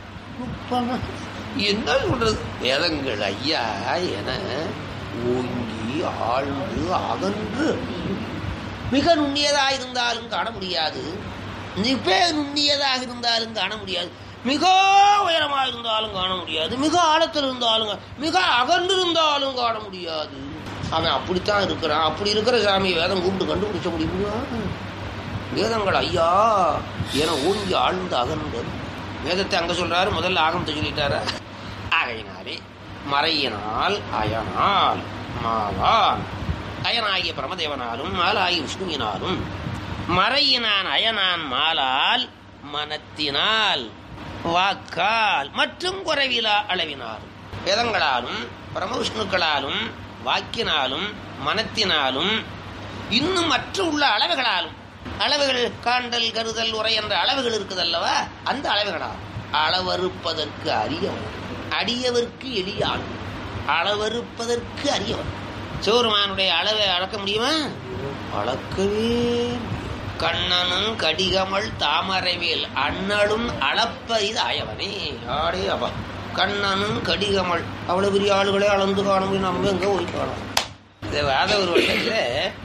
என்ன சொல்றது? வேதங்கள் ஐயா என ஓங்கி ஆழ்ந்து அகன்று மிக நுண்ணியதாக இருந்தாலும் காண முடியாது, மிக நுண்ணியதாக இருந்தாலும் காண முடியாது, மிக உயரமாக இருந்தாலும் காண முடியாது, மிக ஆழத்தில் இருந்தாலும், மிக அகன்றிருந்தாலும் காண முடியாது. அவன் அப்படித்தான் இருக்கிறான். அப்படி இருக்கிற சாமியை வேதம் கூப்பிட்டு கண்டுபிடிச்ச முடியுமா? வேதங்கள் ஐயா என ஓங்கி ஆழ்ந்து அகன்று. வேதத்தை அங்க சொல்றாரு, முதல்ல ஆகமத்தை சொல்லிட்டாரு. ஆகையினாலே மறையினால் அயனால் மாவான், அயனாகிய பிரமதேவனாலும் மாலாகிய விஷ்ணுவினாலும், மறையினான் அயனான் மாலால் மனத்தினால் வாக்கால் மற்றும் குறைவிலா அளவினாலும், வேதங்களாலும் பிரமவிஷ்ணுக்களாலும் வாக்கினாலும் மனத்தினாலும் இன்னும் மற்ற உள்ள அளவுகளாலும், அளவுகள் காண்டல் கருதல் உரை என்ற அளவுகள் இருக்குதல்லவா, அந்த அளவுகளால் அளவறுப்பதற்கு அரியவன், அடியவர்க்கு எளியான், அளவறுப்பதற்கு அரியவன். சிவபெருமானுடைய அளவை அளக்க முடியுமா? அளக்கவே. கண்ணனும் கடிகமல் தாமரைவேல் அண்ணலும் அளப்ப இது ஆயவனே. ஆடே அப்பா, கண்ணனும் கடிகமல் அவ்வளவு பெரிய ஆளுகளே அளந்து காண முடியும், நம்ம எங்க போய் காணும்? இந்த வாத ஒரு வட்டத்துல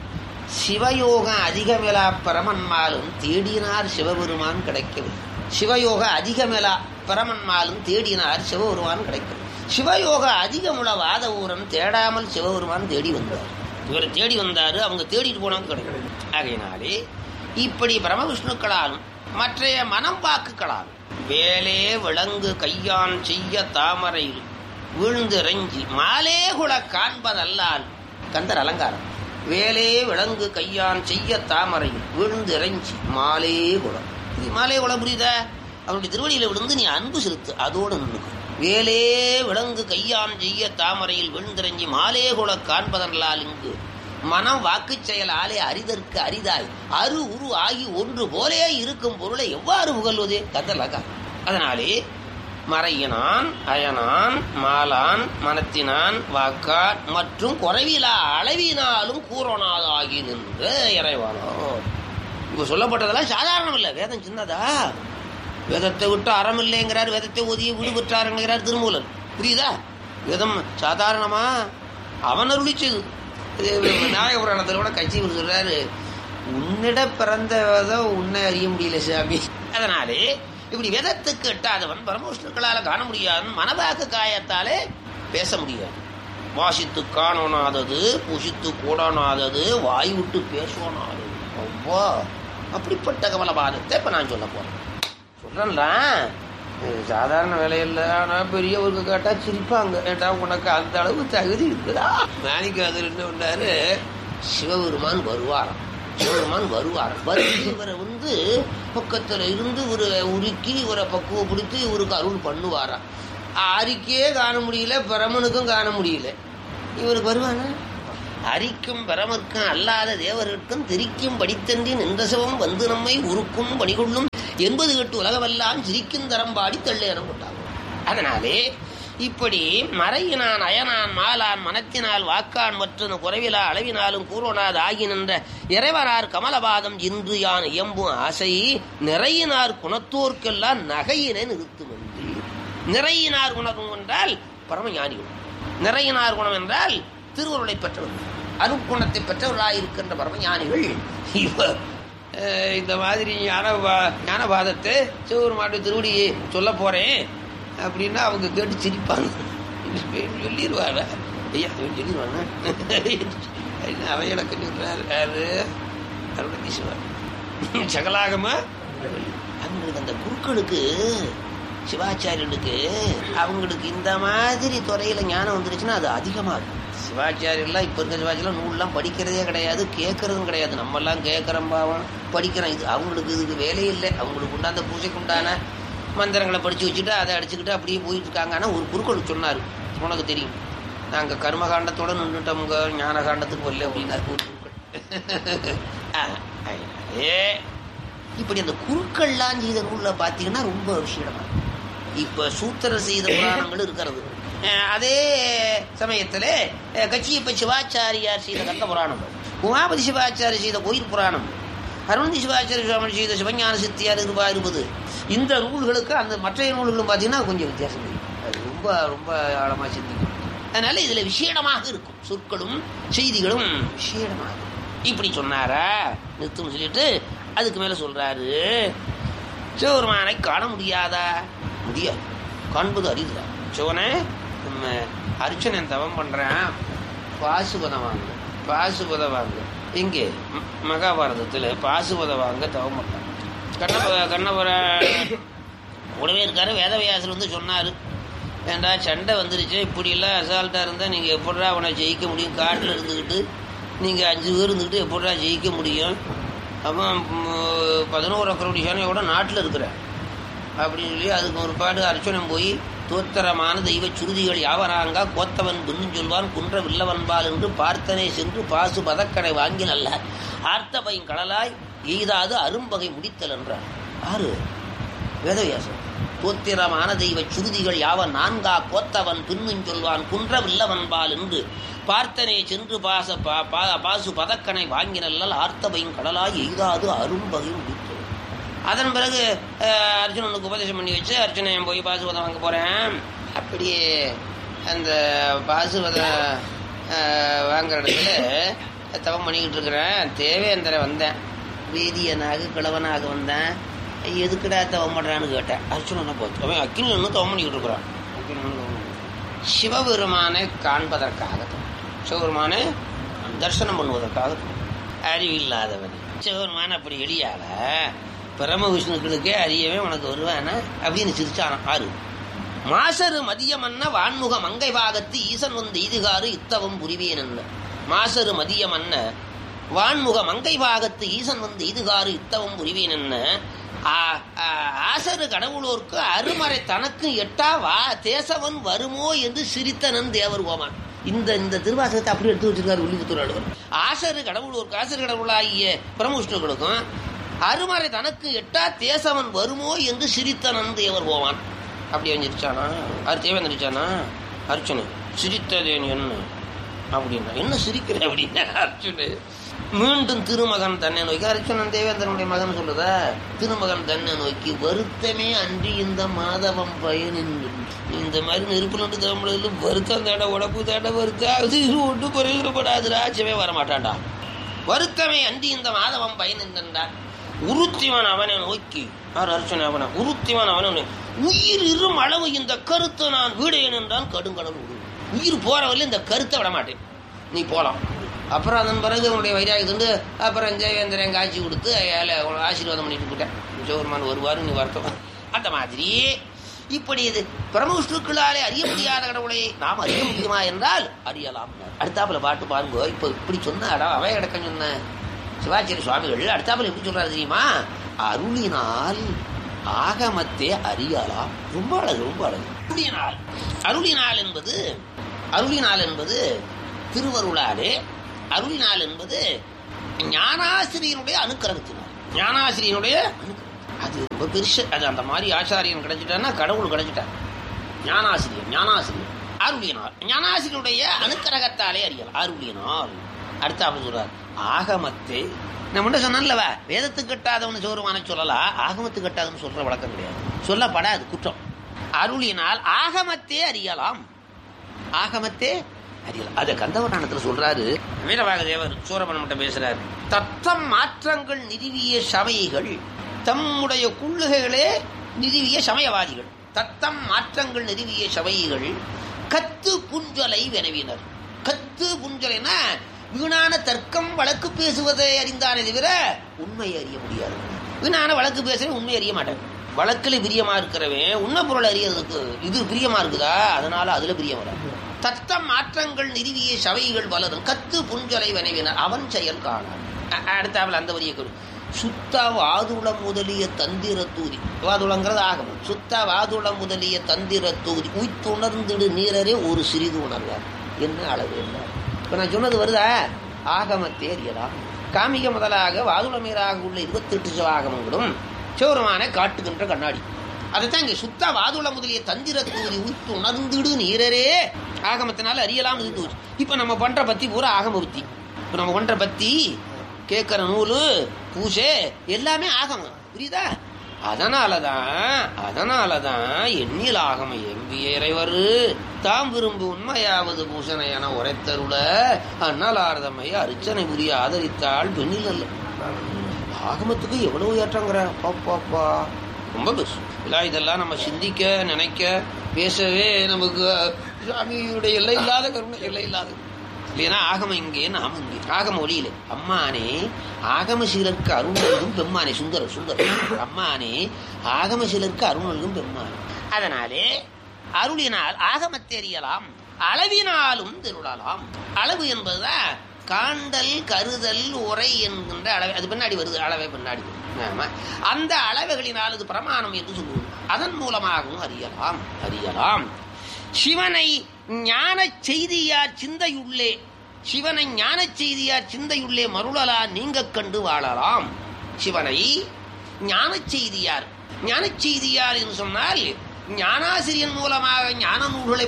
சிவயோகம் அதிகமேலா பரமன்மாலும் தேடினார் சிவபெருமான் கிடைக்கவில்லை. சிவயோக அதிகமேலா பரமன்மாலும் தேடினார் சிவபெருமான் கிடைக்கவில்லை. சிவயோக அதிகமுள்ள வாத ஊரன் தேடாமல் சிவபெருமான் தேடி வந்தார். இவரை தேடி வந்தாரு, அவங்க தேடிட்டு போனாங்க கிடைக்கல. ஆகையினாலே இப்படி பிரமவிஷ்ணுக்களாலும் மற்றைய மனம் வாக்குகளாலும் வேலே விளங்கு கையான் செய்ய தாமரையில் வீழ்ந்திறஞ்சி மாலே குல காண்பதல்லால், கந்தர் அலங்காரம். வேலே விளங்கு கையான் செய்ய தாமரையில் வீழ்ந்திறஞ்சி மாலே குலம். இது மாலே குலம் புரியுதா? அவனுடைய திருவடியில விழுந்து நீ அன்பு செலுத்து, அதோடு நின்றுக்கும். வேலே விளங்கு கையான் செய்ய தாமரையில் விழுந்திறஞ்சி மாலே குல காண்பதல்லால், இங்கு மனம் வாக்கு செயலாலே அரிதற்கு அரிதாய் அரு உரு ஆகி ஒன்று போலே இருக்கும் பொருளை எவ்வாறு புகழ்வது? கந்தலகா. அதனாலே மறையினான் அயனான் மாலான் மனத்தினான் வாக்கான் மற்றும் குறைவிலா அளவினாலும் கூறனாதாகி நின்ற இறைவானோ. இப்ப சொல்லப்பட்டதெல்லாம் சாதாரணம் இல்லை. வேதம் சின்னதா? வேதத்தை விட்டு அறம் இல்லைங்கிறார், வேதத்தை ஓதிய வீடு பெற்றாருங்கிறார் திருமூலர். புரியுதா? வேதம் சாதாரணமா? அவன் அருளிச்சது. நாயகபுராணத்தில் கூட கட்சி சொல்றாரு, உன்னிட பிறந்த வேதம் உன்னை அறிய முடியல சாமி. அதனாலே இப்படி வேதத்துக்கு எட்டாதவன் பரமவிஷ்ணுக்களால காண முடியாது, மனவாக்கு காயத்தாலே பேச முடியாது. வாசித்து காணோனாதது புசித்து கூடானாதது வாய் விட்டு பேசுவானாதது. அவ்வா, அப்படிப்பட்ட கமலபாதத்தை இப்ப நான் சொல்ல போறேன். சொல்றேன்ல, சாதாரண வேலையில்லை. ஆனா பெரியவருக்கு கேட்டா சிரிப்பாங்க. ஏட்டா உனக்கு அந்த அளவு தகுதி இருக்குதா? மாணிக்காதர் என்ன பண்ணாரு, சிவபெருமான் வருவாராம். சிவபெருமான் வருவாராம். இவரை பக்கத்துல இருந்து ஒரு உருக்கி இவரை பக்குவப்படுத்தி இவருக்கு அருள் பண்ணுவாராம். அரிக்கே காண முடியல, பிரமனுக்கும் காண முடியல. இவருக்கு வருவானா? அரிக்கும் பிரமர்க்கும் அல்லாத தேவர்களுக்கும் திரிக்கும் படித்தன்றி நின்றசவம் வந்து நம்மை உருக்கும் பணிகொள்ளும் 80 உலகமெல்லாம் சிரிக்கும் தரம் பாடி தள்ளேற போட்டாங்க. அதனாலே இப்படி மறையினான் அயனான் மாலான் மனத்தினால் வாக்கான் மற்றும் குறைவிலா அளவினாலும் கூறோனாது ஆகி நின்ற இறைவரார் கமலபாதம் இன்று யான் இயம்பும் ஆசை நிறையினார் குணத்தோர்க்கெல்லாம் நகையினை நிறுத்தும் என்று. நிறையினார் குணம் என்றால் பரமஞானிகள், நிறையினார் குணம் என்றால் திருவருளை பெற்றவர்கள், அருட்குணத்தை பெற்றவர்களாயிருக்கின்ற பரமஞானிகள். இந்த மாதிரி ஞானபாதத்தை சிவபெருமானுடைய திருவடியை சொல்ல போறேன் அப்படின்னா அவங்க கேட்டு சிரிப்பாங்க. சொல்லிடுவாரா? ஐயா சொல்லிடுவானா? அவையடக்கு சொல்றாரு அருணதீஸ்வரர் சகலாகமா. அவங்களுக்கு அந்த குருக்களுக்கு, சிவாச்சாரியர்களுக்கு, அவங்களுக்கு இந்த மாதிரி துறையில ஞானம் வந்துருச்சுன்னா அது அதிகமா இருக்கும். சிவாச்சாரியெல்லாம் இப்ப இருக்க சிவாச்சாரியெல்லாம் நூல்லாம் படிக்கிறதே கிடையாது, கேட்கறதும் கிடையாது. நம்ம எல்லாம் கேட்கறோம், பாவம் படிக்கிறோம். இது அவங்களுக்கு இதுக்கு வேலையே இல்லை. அவங்களுக்கு உண்டான பூஜைக்கு உண்டான மந்திரங்களை படிச்சு வச்சுட்டு அதை அடிச்சுக்கிட்டு அப்படியே போயிட்டு இருக்காங்க. ஆனால் ஒரு குருக்கள் சொன்னார், உனக்கு தெரியும், நாங்கள் கர்மகாண்டத்தோட நின்றுட்டோமுங்க, ஞான காண்டத்துக்கு வரல அப்படின்னாரு ஒரு குருக்கள். இப்படி அந்த குருக்கள்லாம் செய்த நூலில் பார்த்தீங்கன்னா ரொம்ப விஷயமா. இப்போ சூத்திர செய்த புராணங்கள் இருக்கிறது. அதே சமயத்தில் கச்சியப்ப சிவாச்சாரியார் செய்த கந்த புராணம், உமாபதி சிவாச்சாரி செய்த கோயில் புராணம், அருணந்தி சிவாச்சாரிய சுவாமி செய்த சிவஞான சித்தியார் இருப்பது. இந்த நூல்களுக்கு அந்த மற்ற நூல்களும் பார்த்தீங்கன்னா கொஞ்சம் வித்தியாசம் தெரியும். அது ரொம்ப ரொம்ப ஆழமாக சிந்திக்கும். அதனால இதில் விசேடமாக இருக்கும், சொற்களும் செய்திகளும் விசேடமாக. இப்படி சொன்னாரா நிறுத்தும் சொல்லிட்டு அதுக்கு மேலே சொல்றாரு, சிவபெருமானை காண முடியாதா? முடியாது, காண்பது அறிவுதான். சிவனே நம்ம அர்ச்சனை தவம் பண்றேன், பாசுபதம் வாங்க, பாசுபதம் வாங்க. இங்கே மகாபாரதத்தில் பாசுபதம் வாங்க தவம் பண்றாங்க. கண்ணபுர உடவே இருக்காரு. வேதவியாசர் வந்து சொன்னார், ஏண்டா சண்டை வந்துருச்சு, இப்படியெல்லாம் அசால்ட்டாக இருந்தால் நீங்கள் எப்படா அவனை ஜெயிக்க முடியும்? காட்டில் இருந்துக்கிட்டு நீங்கள் 5 பேர் இருந்துக்கிட்டு எப்படா ஜெயிக்க முடியும்? அவன் 11 அக்கரோடி சேனையோட நாட்டில் இருக்கிறேன் அப்படின்னு சொல்லி அதுக்கு ஒரு பாடு அர்ச்சனை போய் தோத்திரமான தெய்வ சுருதிகள் யாவராங்கா கோத்தவன் பின்னும் சொல்வான் குன்ற வில்லவன்பால் என்று பார்த்தனே சென்று பாசு பதக்கடை வாங்கி நல்ல ஆர்த்த பையன் கடலாய் எய்தாது அரும்பகை முடித்தல் என்றார். ஆறு வேதவியாசம். தோத்திரமான தெய்வ சுருதிகள் யாவன் 4 கோத்தவன் பின்னும் சொல்வான் குன்ற வில்லவன்பால் என்று பார்த்தனே சென்று பாசு பதக்கனை வாங்கி நல்லல் ஆர்த்த பையன் கடலாய் எய்தாது அரும்பகை முடித்தல். அதன் பிறகு அர்ஜுனனுக்கு உபதேசம் பண்ணி வச்சு அர்ஜுனன் போய் பாசுபதம் வாங்க போகிறேன். அப்படியே அந்த பாசுபதம் வாங்குற இடத்துல தவம் பண்ணிக்கிட்டு இருக்கிறேன். தேவேந்திரன் வந்தேன், வேதியனாக கிழவனாக வந்தேன். எதுக்குடா தவம் பண்ணுறான்னு கேட்டேன். அர்ஜுனனை பார்த்து அவன் அக்கினி ஒன்று தவம் பண்ணிக்கிட்டு இருக்கிறான். சிவபெருமானை காண்பதற்காக, சிவபெருமானை தரிசனம் பண்ணுவதற்காக. அறிவில்லாதவன் சிவபெருமான் அப்படி எளியால பரம விஷ்ணுக்களுக்கே அறியவே உனக்கு வருவானா அப்படின்னு சிரிச்சானான். ஆறு மாசரு மதியமன்ன வான்முக மங்கை பாகத்து ஈசன் வந்து இதுகாரு இத்தவம் புரிவேன் என்ன. மாசரு மதியமன்ன வான்முக மங்கை பாகத்து ஈசன் வந்து இதுகாரு இத்தவம் புரிவேன் என்ன. ஆசரு கடவுளோர்க்கு அருமறை தனக்கு எட்டா வா தேசவன் வருமோ என்று சிரித்தனன் தேவர் கோமான். இந்த திருவாசகத்தை அப்படி எடுத்து வச்சிருக்காரு உள்ளிபுத்தூர். ஆசரு கடவுளோர்க்கு, ஆசரு கடவுளாகிய பரமவிஷ்ணுக்களுக்கும் அருமறை தனக்கு எட்டா தேசவன் வருமோ என்று சிரித்தனன் தேவர் போவான். அப்படி அவஞ்சிருச்சானா? அது தேவேந்திரிச்சானா? அர்ச்சனை சிரித்ததேன் என்ன அப்படின்னா, என்ன சிரிக்கிறேன் அப்படின்னா அர்ச்சனை மீண்டும் திருமகன் தன்னை நோக்கி, அர்ச்சனன் தேவேந்திரனுடைய மகன் சொல்லுதா, திருமகன் தன்னை நோக்கி வருத்தமே அன்றி இந்த மாதவம் பயனின். இந்த மாதிரி நெருப்புல இருந்து தமிழ் வருத்தம் தேட உடம்பு தேட வருத்தாது ஒன்றும் குறையிடப்படாது, ராஜ்யமே வரமாட்டான்டா. வருத்தமே அன்றி இந்த மாதவம் பயன் என்றார். உருத்திவன் அவனை நோக்கி, அர்ச்சனை அவனை உருத்திவன் அவனை உயிர் இரும் அளவு இந்த கருத்தை நான் வீடேன் என்றான். கடுங்கடல் விடு, உயிர் போறவரையில் இந்த கருத்தை விட மாட்டேன், நீ போலாம். அப்புறம் அதன் பிறகு அவனுடைய வைராகத்துண்டு அப்புறம் தேவேந்திரன் காட்சி கொடுத்து ஆசீர்வாதம் பண்ணிட்டு போட்டேன். சிவபெருமான் வருவாரு, நீ வருத்தம். அந்த மாதிரி இப்படி இது பரமவிஷ்ணுக்களாலே அறிய முடியாத கடவுளை நாம் அறிய முடியுமா என்றால் அறியலாம். அடுத்தாப்புல பாட்டு பாருங்க. இப்ப இப்படி சொன்னாடா அவை அடக்கம் சொன்ன சிவாச்சாரிய சுவாமிகள் அடுத்தாப்புல எப்படி சொல்றாரு தெரியுமா? அருளினால் ஆகமத்தே அறியலாம். ரொம்ப அழகு, ரொம்ப அழகு. அருளினால் என்பது திருவருளாலே, அருளினால் என்பது ஞானாசிரியனுடைய அனுக்கிரகத்தினால். ஞானாசிரியனுடைய அது ரொம்ப பெருசு. அது அந்த மாதிரி ஆச்சாரியன் கிடைச்சிட்டான்னா கடவுள் கிடைச்சிட்டார். ஞானாசிரியர் அருளினால், ஞானாசிரியனுடைய அனுக்கிரகத்தாலே அறியலாம். அருளினால். அடுத்து அப்படி சொல்றார், ஆகமத்தை நான் முன்ன சொன்னேன்லவா, வேதத்துக்கு கட்டாதவனு சோறுமான சொல்லலாம், ஆகமத்துக்கு கட்டாதவனு சொல்ற வழக்கம் கிடையாது, சொல்லப்படாது, குற்றம். அருளினால் ஆகமத்தே அறியலாம். ஆகமத்தே அறியலாம். அதை கந்தவராணத்துல சொல்றாரு வீரவாக தேவர். சூரபன்மட்டம் பேசுறாரு. தத்தம் மாற்றங்கள் நிறுவிய சமயிகள், தம்முடைய குள்ளுகைகளே நிறுவிய சமயவாதிகள். தத்தம் மாற்றங்கள் நிறுவிய சமயிகள் கத்து புஞ்சலை வினவினர். கத்து புஞ்சலைனா வீணான தர்க்கம் வழக்கு பேசுவதை அறிந்தானே தவிர உண்மையை அறிய முடியாது. வீணான வழக்கு பேசுறேன், உண்மை அறிய மாட்டேன். வழக்கில் பிரியமா இருக்கிறவன் உண்மை பொருள் அறியறதுக்கு இது பிரியமா இருக்குதா, அதனால அதுல பிரியம் வர. தத்தம் மாற்றங்கள் நிறுவிய சபைகள் வளரும் கத்து புஞ்சலை வினவினர் அவன் செயல் காணான். அடுத்தாவில் அந்த வரியை கொடு. சுத்த வாதுளம் முதலிய தந்திர தூதி, வாதுளங்கிறது ஆகமம். சுத்த வாதுளம் முதலிய தந்திர தூதி உய்த்துணர்ந்திடு நீரரே ஒரு சிறிது உணர்வார். என்ன அளவு என்ன? இப்ப நான் சொன்னது வருதா? ஆகமத்தே அறியலாம். காமிக முதலாக வாதுளமீராக உள்ள 28 சிவாகமங்களும் சிவருமான காட்டுகின்ற கண்ணாடி. அதைத்தான் இங்க சுத்த வாதுள முதலிய தந்திர தூதி உய்த்து உணர்ந்திடு நீரரே ஆகமத்தினால அறியலாம். இப்ப நம்ம பண்ற பத்தி பூரா ஆகம பத்தி. இப்ப நம்ம பண்ற பத்தி, கேட்கிற நூலு, பூசை எல்லாமே ஆகமம். புரியுதா? அதனாலதான் எண்ணில் ஆகம எம்பிய இறைவர் தாம் விரும்பு உண்மையாவது பூசனை என உரைத்தருள அண்ணலார்தமை அர்ச்சனை புரிய ஆதரித்தாள் பெண்ணில் அல்ல. ஆகமத்துக்கு எவ்வளவு ஏற்றங்கிற பாப்பா, ரொம்ப பெருசு. இதெல்லாம் நம்ம சிந்திக்க நினைக்க பேசவே நமக்கு சாமியுடைய எல்லை இல்லாத கருணை, எல்லை இல்லாத. இல்லைன்னா ஆகம இங்கே நாம இங்கே. ஆகம ஒளியிலே அம்மானே ஆகம சிலருக்கு அருணல்கும் பெம்மானே. சுந்தர அம்மானே ஆகம சிலருக்கு அருணல்கும் பெம்மானே. அதனாலே அருளினால் ஆகமத்தை அறியலாம், அளவினாலும் திருளலாம். அளவு என்பதுதான் காண்டல் கருதல் உரை என்கின்ற அளவை. அது பின்னாடி வருது, அளவை பின்னாடி வருது. அந்த அளவுகளினால் அது பிரமாணம் என்று சொல்லுவோம். அதன் மூலமாகவும் அறியலாம். சிவனை ஞான செய்தியார் சிந்தையுள்ளே, சிவனை ஞான செய்தியார் சிந்தையுள்ளே மருளலா நீங்க கண்டு வாழலாம். சிவனை ஞான செய்தியார் என்று சொன்னால் ஞானாசிரியன் மூலமாக ஞான நூல்களை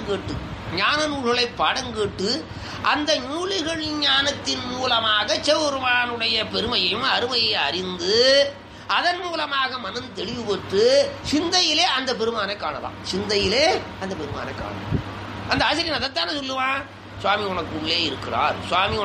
பாடம் கேட்டு அந்த நூல்கள் ஞானத்தின் மூலமாக சிவபெருமானுடைய பெருமையும் அருமையை அறிந்து அதன் மூலமாக மனம் தெளிவு பெற்று சிந்தையிலே அந்த பெருமானை காணலாம். அந்த ஆசிரியன் அதைத்தானே சொல்லுவான். சுவாமி உனக்கு உள்ளே இருக்கிறார், சுவாமி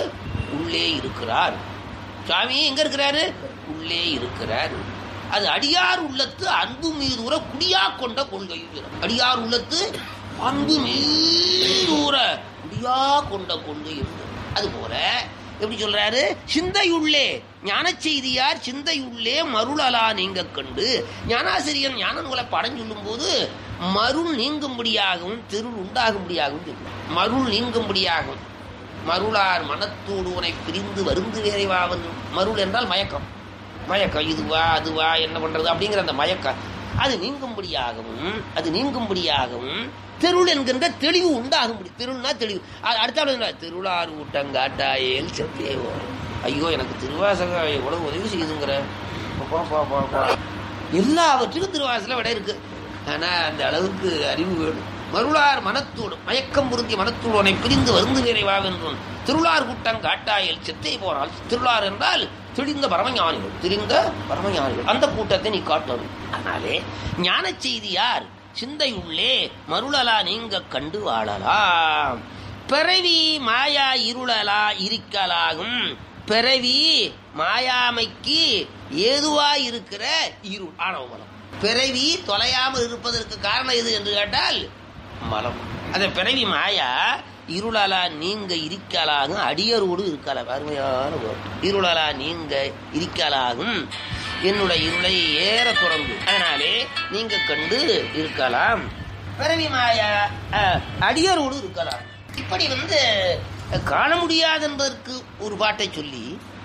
எங்க இருக்கிறாரு? உள்ளே இருக்கிறார். அது அடியார் உள்ளத்து அன்பு மீதூர குடியா கொண்ட கொள்கையும். அடியார் உள்ளத்து அன்பு மீதூர குடியா கொண்ட கொள்கையும். அது போல எப்படி சொல்றாரு? சிந்தையுள்ளே ஞான செய்தியார் சிந்தையுள்ளே மருளலா நீங்க கண்டு. ஞானாசிரியன் ஞான நூலை படம் சொல்லும் போது மருள் நீங்கும்படியாகவும் திருள் உண்டாகும்படியாகவும் சொல்லுவார். மருள் நீங்கும்படியாகும். மருளார் மனத்தோடு உனை பிரிந்து வருந்து வேறைவாவன். மருள் என்றால் மயக்கம். இதுவா அதுவா என்ன பண்றது அப்படிங்கிற அந்த மயக்கம் அது நீங்கும்படியாகவும் தெருள் என்கின்ற தெளிவு உண்டாகும்படி. தெருள்னா தெளிவு. அடுத்த திருளார் ஊட்டங்காட்டாயேல் செப்பேவோ. ஐயோ எனக்கு திருவாசகம் எவ்வளவு உதவி செய்யுதுங்கிற. எல்லாவற்றுக்கும் திருவாசல விட இருக்கு. ஆனா அந்த அளவுக்கு அறிவு வேணும். மருளார் மனத்தோடு மயக்கம் பொருந்திய மனத்தோடு உன்னை பிரிந்து வருந்து நிறைவாவென்றோம். திருளார் கூட்டம் காட்டாயல் செத்தை போனால். திருளார் என்றால் தெரிந்த பரமஞானிகள். அந்த கூட்டத்தை நீ காட்டணும். அதனாலே ஞான செய்தியார் சிந்தை உள்ளே மருளலா நீங்க கண்டு வாழலாம். பிறவி மாயா இருளலா இருக்கலாகும். பிறவி மாயாமைக்கு ஏதுவா இருக்கிற இருள் ஆணவமலம். பிறவி தொலையாமல் இருப்பதற்கு காரணம் எது என்று கேட்டால் மலம். அந்த பிறவி மாயா இருளலா நீங்க இருக்கலாகும். அடியரோடு இருக்கலாம். அருமையான இருளலா நீங்க இருக்கலாகும். என்னுடைய இருளை ஏற குறைந்து அதனாலே நீங்க கண்டு இருக்கலாம். பிறவி மாயா அடியரோடு இருக்கலாம். இப்படி காண முடியாது என்பதற்கு ஒரு பாட்டை சொல்லி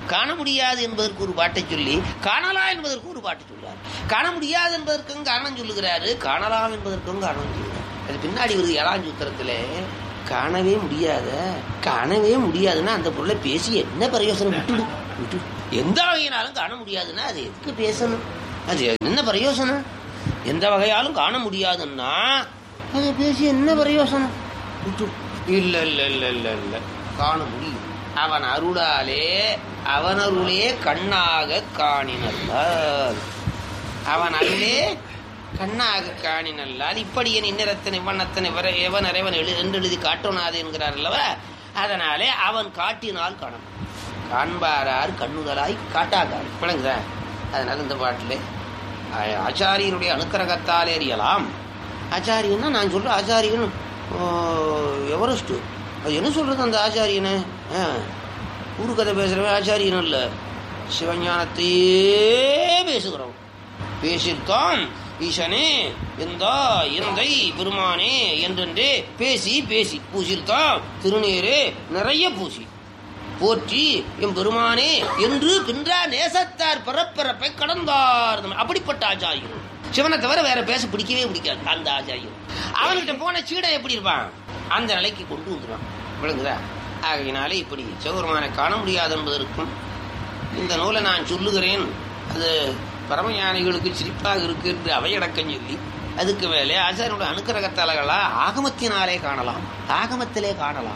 காண முடியாது என்பதற்கு ஒரு பாட்டை சொல்லி காணலாம் என்பதற்கு ஒரு பாட்டை சொல்றாரு. காண முடியாது என்பதற்கும் காரணம் சொல்லுகிறாரு, காணலாம் என்பதற்கும் காரணம் சொல்லுகிறாரு. அது பின்னாடி வருது 7ஆம் சூத்திரத்துல. காணவே முடியாதுன்னா அந்த பொருளை பேசி என்ன பிரயோசனம்? விட்டு எந்த வகையினாலும் காண முடியாதுன்னா அது எதுக்கு பேசணும்? அது என்ன பிரயோசனம்? எந்த வகையாலும் காண முடியாதுன்னா அதை பேசி என்ன பிரயோசனம்? விட்டு இல்ல இல்ல இல்ல இல்ல இல்ல காண முடியும். அவன் அருளாலே அவனருளே கண்ணாக காணினல்லால், அவன் அருளே கண்ணாக காணினல்லால் இப்படி என் இன்னரத்தனை வண்ணத்தனை எவன் அறைவன் என்று எழுதி காட்டோனாது என்கிறார் அல்லவா. அதனாலே அவன் காட்டினால் காணும். காண்பாரார் கண்ணுதலாய் காட்டாக்கார். விளங்குதா? அதனால இந்த பாட்டில் ஆச்சாரியனுடைய அனுக்கிரகத்தாலே அறியலாம். ஆச்சாரியன்னா நான் சொல்ற ஆச்சாரியன் எவரெஸ்ட். அது என்ன சொல்றது அந்த ஆச்சாரியனை? ஊரு கதை பேசுறவன் ஆச்சாரியனும் இல்லை, சிவஞானத்தையே பேசுகிறவன். பேசித்தான் ஈசனே எந்தை பெருமானே என்றென்றே பேசி பேசி பூசித்தான் திருநீரே நிறைய பூசி போற்றி எம் பெருமானே என்று பின்றா நேசத்தார் பிறப்பிறப்பை கடந்தார். அப்படிப்பட்ட ஆச்சாரியன். சிவனை தவிர வேற பேச பிடிக்கவே பிடிக்காது அந்த ஆச்சாரியன். அவன்கிட்ட போன சீடை எப்படி இருப்பான்? அந்த நிலைக்கு கொண்டு வந்துடுவான். விளங்குதா? ஆகையினாலே இப்படி சிவபெருமானை காண முடியாது என்பதற்கும் இந்த நூலை நான் சொல்லுகிறேன். அது பரமஞானிகளுக்கு சிரிப்பாக இருக்கு என்று அவையடக்கம் சொல்லி அதுக்கு மேலே ஆச்சாரியனுடைய அனுக்கிரகத்தாளர்களா ஆகமத்தினாலே காணலாம். ஆகமத்திலே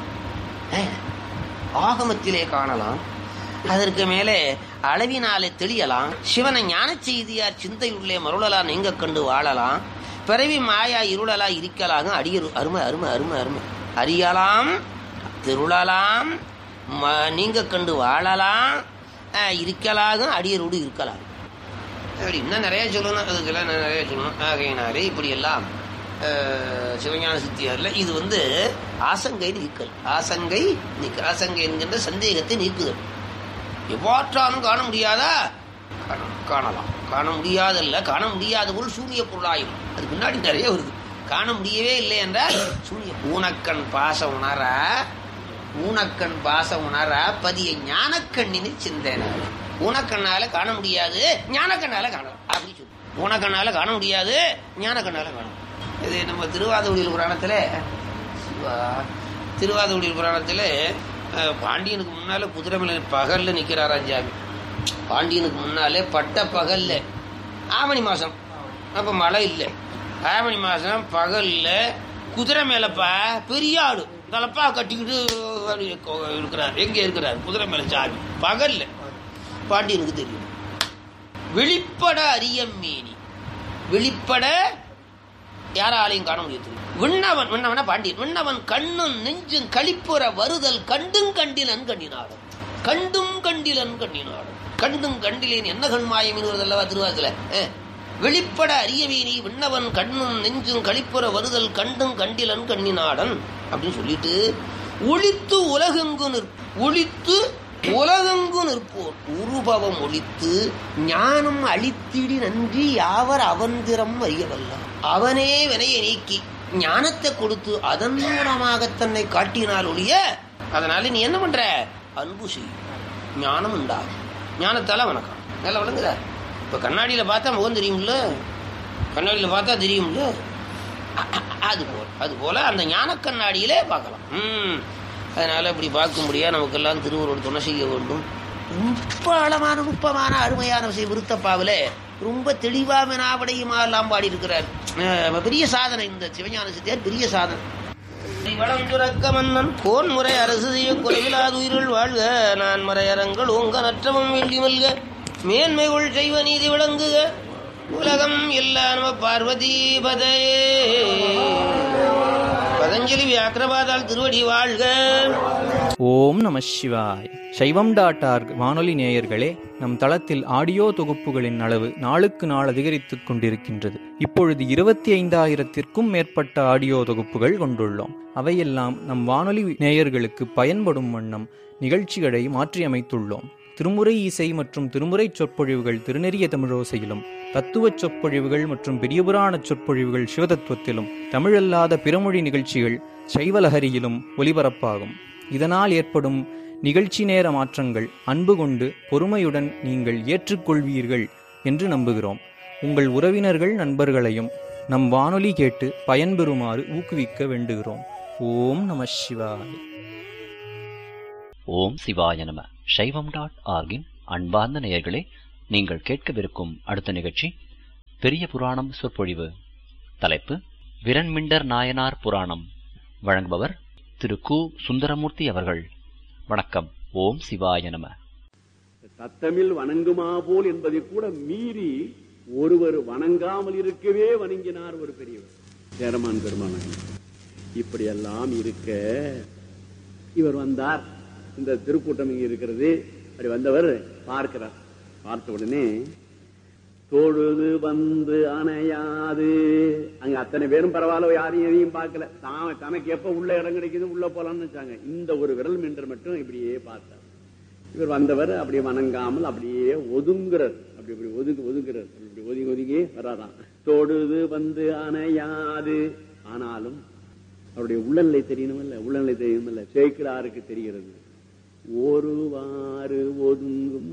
காணலாம். அதற்கு மேலே அளவினாலே தெளியலாம். சிவனை ஞான செய்தியார் சிந்தையுள்ளே மருளலாம், நீங்க கண்டு வாழலாம். பிறவி மாயா இருளலா இருக்கலாக அடியரு அருமை அருமை அருமை அருமை அறியலாம், திருளலாம், நீங்க கண்டு வாழலாம், இருக்கலாக அடியரோடு இருக்கலாம். அப்படி இன்னும் நிறைய சொல்லணும், அதுக்கெல்லாம் நிறைய சொல்லணும். ஆகையினாலே இப்படியெல்லாம் சிவஞான சித்தியார்ல இது ஆசங்கை நீக்கல். ஆசங்கை என்கின்ற சந்தேகத்தை நீக்குதல். எவ்வாற்றாலும் காண முடியாதா? காணலாம். காண முடியாதல்ல, காண முடியாத போல் சூரிய பொருளாயும். அதுக்கு முன்னாடி நிறைய வருது. காண முடியவே இல்லை என்றால் சூரிய ஊனக்கண் பாச உணர பதிய ஞானக்கண்ணினை சிந்தனார். ஊனக்கண்ணால காண முடியாது, ஞானக்கண்ணால காணலாம். அப்படி சொல்லு. ஊனக்கண்ணால காண முடியாது, ஞானக்கண்ணால காணலாம். இது நம்ம திருவாதூழியல் புராணத்தில் பாண்டியனுக்கு முன்னால குதிரை மேல பகல்ல நிக்கிறாராம் சாமி. பாண்டியனுக்கு முன்னாலே பட்ட பகல்ல ஆவணி மாசம், அப்ப மழை இல்லை. ஆவணி மாசம் பகல்ல குதிரை மேலப்பா பெரிய ஆடு தலப்பா கட்டிக்கிட்டு இருக்கிறார். எங்க இருக்கிறார்? குதிரை மேல சாமி பகல்ல. பாண்டியனுக்கு தெரியும். வெளிப்பட அரியம்மேனி, வெளிப்பட யாராலையும் காண முடியாது. விண்ணவன் பாண்டியன். விண்ணவன் கண்ணும் நெஞ்சும் களிப்புற வருதல் கண்டும் கண்டிலன் கண்ணினாடும். கண்டும் கண்டிலேன் என்ன கண்மாயம் அல்லவா திருவாசல. வெளிப்பட அரியமேனி விண்ணவன் கண்ணும் நெஞ்சும் களிப்புற வருதல் கண்டும் கண்டிலன் கண்ணினாடன் அப்படின்னு சொல்லிட்டு ஒளித்து உலகெங்கு நிற்போர் உருபவம் ஒழித்து ஞானம் அளித்திடி நன்றி யாவர் அவந்திரம் அறியவல்ல. அவனே வினையை நீக்கி ஞானத்தை கொடுத்து அதன் மூலமாக தன்னை காட்டினால் ஒழிய. அதனால நீ என்ன பண்ற? அன்பு செய்யும், ஞானம் உண்டாகும். ஞானத்தால வணக்கம் நல்லா விளங்குற. இப்ப கண்ணாடியில பார்த்தா முகம் தெரியும்ல, அது போல அந்த ஞான கண்ணாடியிலே பார்க்கலாம். அதனால இப்படி பார்க்க முடியாது. நமக்கெல்லாம் திருவருளோடு துணை செய்ய வேண்டும். ரொம்ப ஆழமான நுட்பமான அருமையான விஷயம் விருத்தப்பாவில ரொம்ப தெளிவா வினாவடையுமா எல்லாம் பாடி இருக்கிறார். பெரிய சாதனை இந்த சிவஞான சித்தியார், பெரிய சாதனை. வளஞ்சுரக்க மன்னன் கோன் முறை அரசு செய்ய குறைவிலாது உயிர்கள் வாழ்க. நான் மறையரங்கள் ஓங்க நற்றமும் வேண்டி மல்க. மேன்மைகள் செய்வ நீதி விளங்குக. உலகம் எல்லா நம பார்வதி பதையே. பதஞ்சலி வியாக்கிரபாதால் திருவடி வாழ்க. ஓம் நம சிவாய். சைவம்.org வானொலி நேயர்களே, நம் தளத்தில் ஆடியோ தொகுப்புகளின் அளவு நாளுக்கு நாள் அதிகரித்துக் கொண்டிருக்கின்றது. இப்பொழுது 25,000-க்கும் மேற்பட்ட ஆடியோ தொகுப்புகள் கொண்டுள்ளோம். அவையெல்லாம் நம் வானொலி நேயர்களுக்கு பயன்படும் வண்ணம் நிகழ்ச்சிகளை மாற்றியமைத்துள்ளோம். திருமுறை இசை மற்றும் திருமுறை சொற்பொழிவுகள் திருநெறிய தமிழோசையிலும், தத்துவ சொற்பொழிவுகள் மற்றும் பெரியபுராண சொற்பொழிவுகள் சிவதத்துவத்திலும், தமிழல்லாத பிறமொழி நிகழ்ச்சிகள் சைவலஹரியிலும் ஒலிபரப்பாகும். இதனால் ஏற்படும் நிகழ்ச்சி நேர மாற்றங்கள் அன்பு கொண்டு பொறுமையுடன் நீங்கள் ஏற்றுக்கொள்வீர்கள் என்று நம்புகிறோம். உங்கள் உறவினர்கள் நண்பர்களையும் நம் வானொலி கேட்டு பயன்பெறுமாறு ஊக்குவிக்க வேண்டுகிறோம். ஓம் நம சிவாய. ஓம் சிவாய நம. சைவம்.org-இன் அன்பார்ந்த நேயர்களே, நீங்கள் கேட்கவிருக்கும் அடுத்த நிகழ்ச்சி பெரிய புராணம் சொற்பொழிவு. தலைப்பு விரண்மிண்டர் நாயனார் புராணம். வழங்குபவர் திரு கு. சுந்தரமூர்த்தி அவர்கள். வணக்கம். ஓம் சிவாய நம. தத்தமில் வணங்குமா போல் என்பதை கூட மீறி ஒருவர் வணங்காமல் இருக்கவே வணங்கினார் ஒரு பெரியவர், சேரமான் பெருமான். இப்படியெல்லாம் இருக்க இவர் வந்தார். இந்த திருக்கூட்டம் இங்க இருக்கிறது. அப்படி வந்தவர் பார்க்கிறார். பார்த்த உடனே தொழுது வந்து அணையாது, அங்க அத்தனை பேரும் பரவாயில்ல, யாரையும் எதையும் பார்க்கல. தனக்கு எப்ப உள்ள இடம் கிடைக்குது உள்ள போலான்னு வச்சாங்க. இந்த ஒரு விரல் மின்றர் மட்டும் இப்படியே பார்த்தார். இவர் வந்தவர் அப்படியே வணங்காமல் அப்படியே ஒதுங்குறார். அப்படி இப்படி ஒதுங்குறார். இப்படி ஒதுங்கி ஒதுங்கி வராதான். தொழுது வந்து அணையாது. ஆனாலும் அவருடைய உள்ளநிலை தெரியணுமில்ல, உள்ளநிலை தெரியணுமில்ல. சேக்கிழாருக்கு தெரிகிறது. ஒருவாறு ஒதுங்கும்.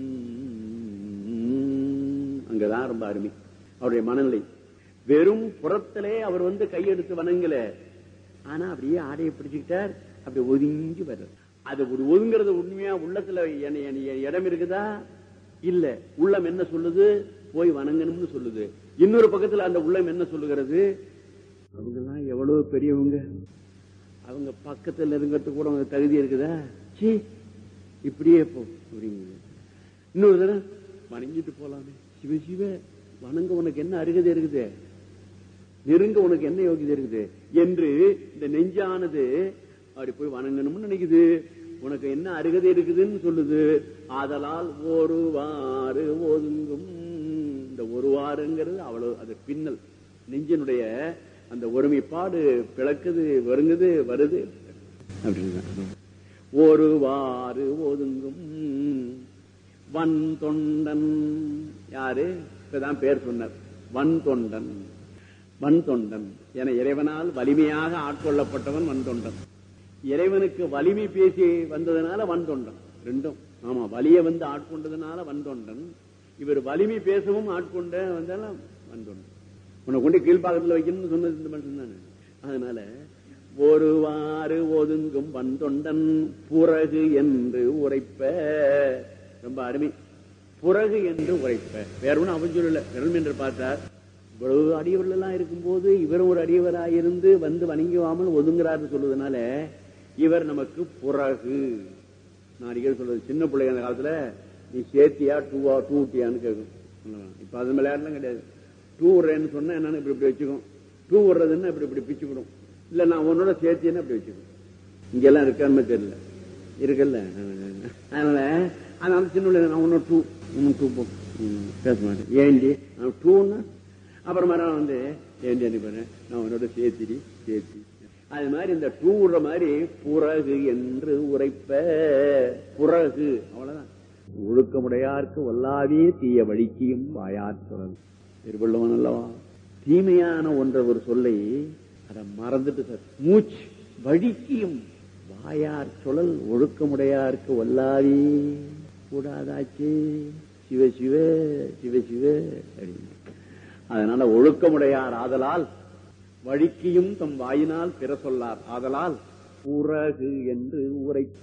அங்கதான் ரொம்ப அருமை அவருடைய மனநிலை. வெறும் புறத்திலே அவர் வந்து கையெடுத்து வணங்கல, ஆனா அப்படியே ஆடையை பிடிச்சுக்கிட்டார். அப்படி ஒதுங்கி வர்றார். அது ஒரு ஒதுங்கிறது உண்மையா உள்ளத்துல இடம் இருக்குதா? இல்ல. உள்ளம் என்ன சொல்லுது? போய் வணங்கணும்னு சொல்லுது. இன்னொரு பக்கத்துல அந்த உள்ளம் என்ன சொல்லுகிறது? அவங்க எல்லாம் எவ்வளவு பெரியவங்க, அவங்க பக்கத்துல இருக்கிறது கூட அவங்க தகுதி இருக்குதா? சீ, இப்படியே போ. இன்னொரு தடவை வணங்கிட்டு போலாமே. சிவ சிவ, வணங்க உனக்கு என்ன அருகதை இருக்குது, நெருங்க உனக்கு என்ன யோகிதை இருக்குது என்று இந்த நெஞ்சானது அப்படி போய் வணங்கணும்னு நினைக்குது. உனக்கு என்ன அருகதை இருக்குதுன்னு சொல்லுது. ஆதலால் ஒருவாறு ஒதுங்கும். இந்த ஒருவாறுங்கிறது அவ்வளவு அது பின்னல். நெஞ்சினுடைய அந்த ஒருமைப்பாடு பிளக்குது, வருங்குது, வருது அப்படின்னு. ஒருவாறு ஒதுங்கும் வன் தொண்டன். யாரு? இப்பதான் பேர் சொன்னார். வன் தொண்டன். வன் தொண்டன் என இறைவனால் வலிமையாக ஆட்கொள்ளப்பட்டவன் வன் தொண்டன். இறைவனுக்கு வலிமை பேசி வந்ததுனால வன் தொண்டன். ரெண்டும். ஆமா, வலிய வந்து ஆட்கொண்டதுனால வன் தொண்டன். இவர் வலிமை பேசவும் ஆட்கொண்ட வந்தாலும் வன் தொண்டன். உன்னை கொண்டு கீழ்பாகத்தில் வைக்கணும்னு சொன்னது இந்த மனுஷன் தானே. அதனால ஒருவாறு ஒதுங்கும் வன் தொண்டன் புறகு என்று உரைப்ப. ரொம்ப அருமை. புறகு என்று உரைப்ப. வேற ஒன்னும் அவன் சொல்லல. விரல் என்று பார்த்தார். இவ்வளவு அடியவர்கள் எல்லாம் இருக்கும் போது இவர் ஒரு அடியவராயிருந்து வந்து வணங்குவாமல் ஒதுங்குறாரு சொல்லுவதனால இவர் நமக்கு புறகு. நான் அடிக்கடி சொல்றது, சின்ன பிள்ளைங்க அந்த காலத்துல நீ சேர்த்தியா டூட்டியான்னு கேட்கும். இப்ப அது விளையாடலாம் கிடையாது. டூ விடுறேன்னு சொன்னா என்னன்னு இப்படி இப்படி வச்சுக்கும். டூ விடுறதுன்னா இப்படி இப்படி பிச்சுக்கணும். இல்ல நான் உன்னோட சேர்த்தியன்னு அப்படி வச்சுக்கணும். இங்கெல்லாம் இருக்கான்னு தெரியல. இருக்குல்ல. அதனால சின்ன பிள்ளை நான் ஒன்னும் டூ போ பேச மாட்டேன். ஏண்டி டூன்னா அப்புறமா வந்து ஏண்டி அனுப்பி நான் உன்னோட சேர்த்தி. அது மாதிரி இந்த டூ விடுற மாதிரி புறகு என்று உரைப்ப. புறகு அவ்வளவுதான். ஒழுக்கமுடையாருக்கு வல்லாவே தீய வழிக்கியும் வாயார் சொல்லல். திருவள்ளுவன் அல்லவா தீமையான ஒன்ற ஒரு சொல்லை அதை மறந்துட்டு சார் மூச்சு வழிக்கியும் வாயார் சொல்லல் ஒழுக்கமுடையாருக்கு வல்லாவே கூடாதாச்சு. சிவ சிவ சிவ சிவ அப்படின்னு. அதனால ஒழுக்கமுடையார் ஆதலால் வழிக்கியும் தம் வாயினால் பிற சொல்லார். ஆதலால் புறகு என்று உரைப்ப.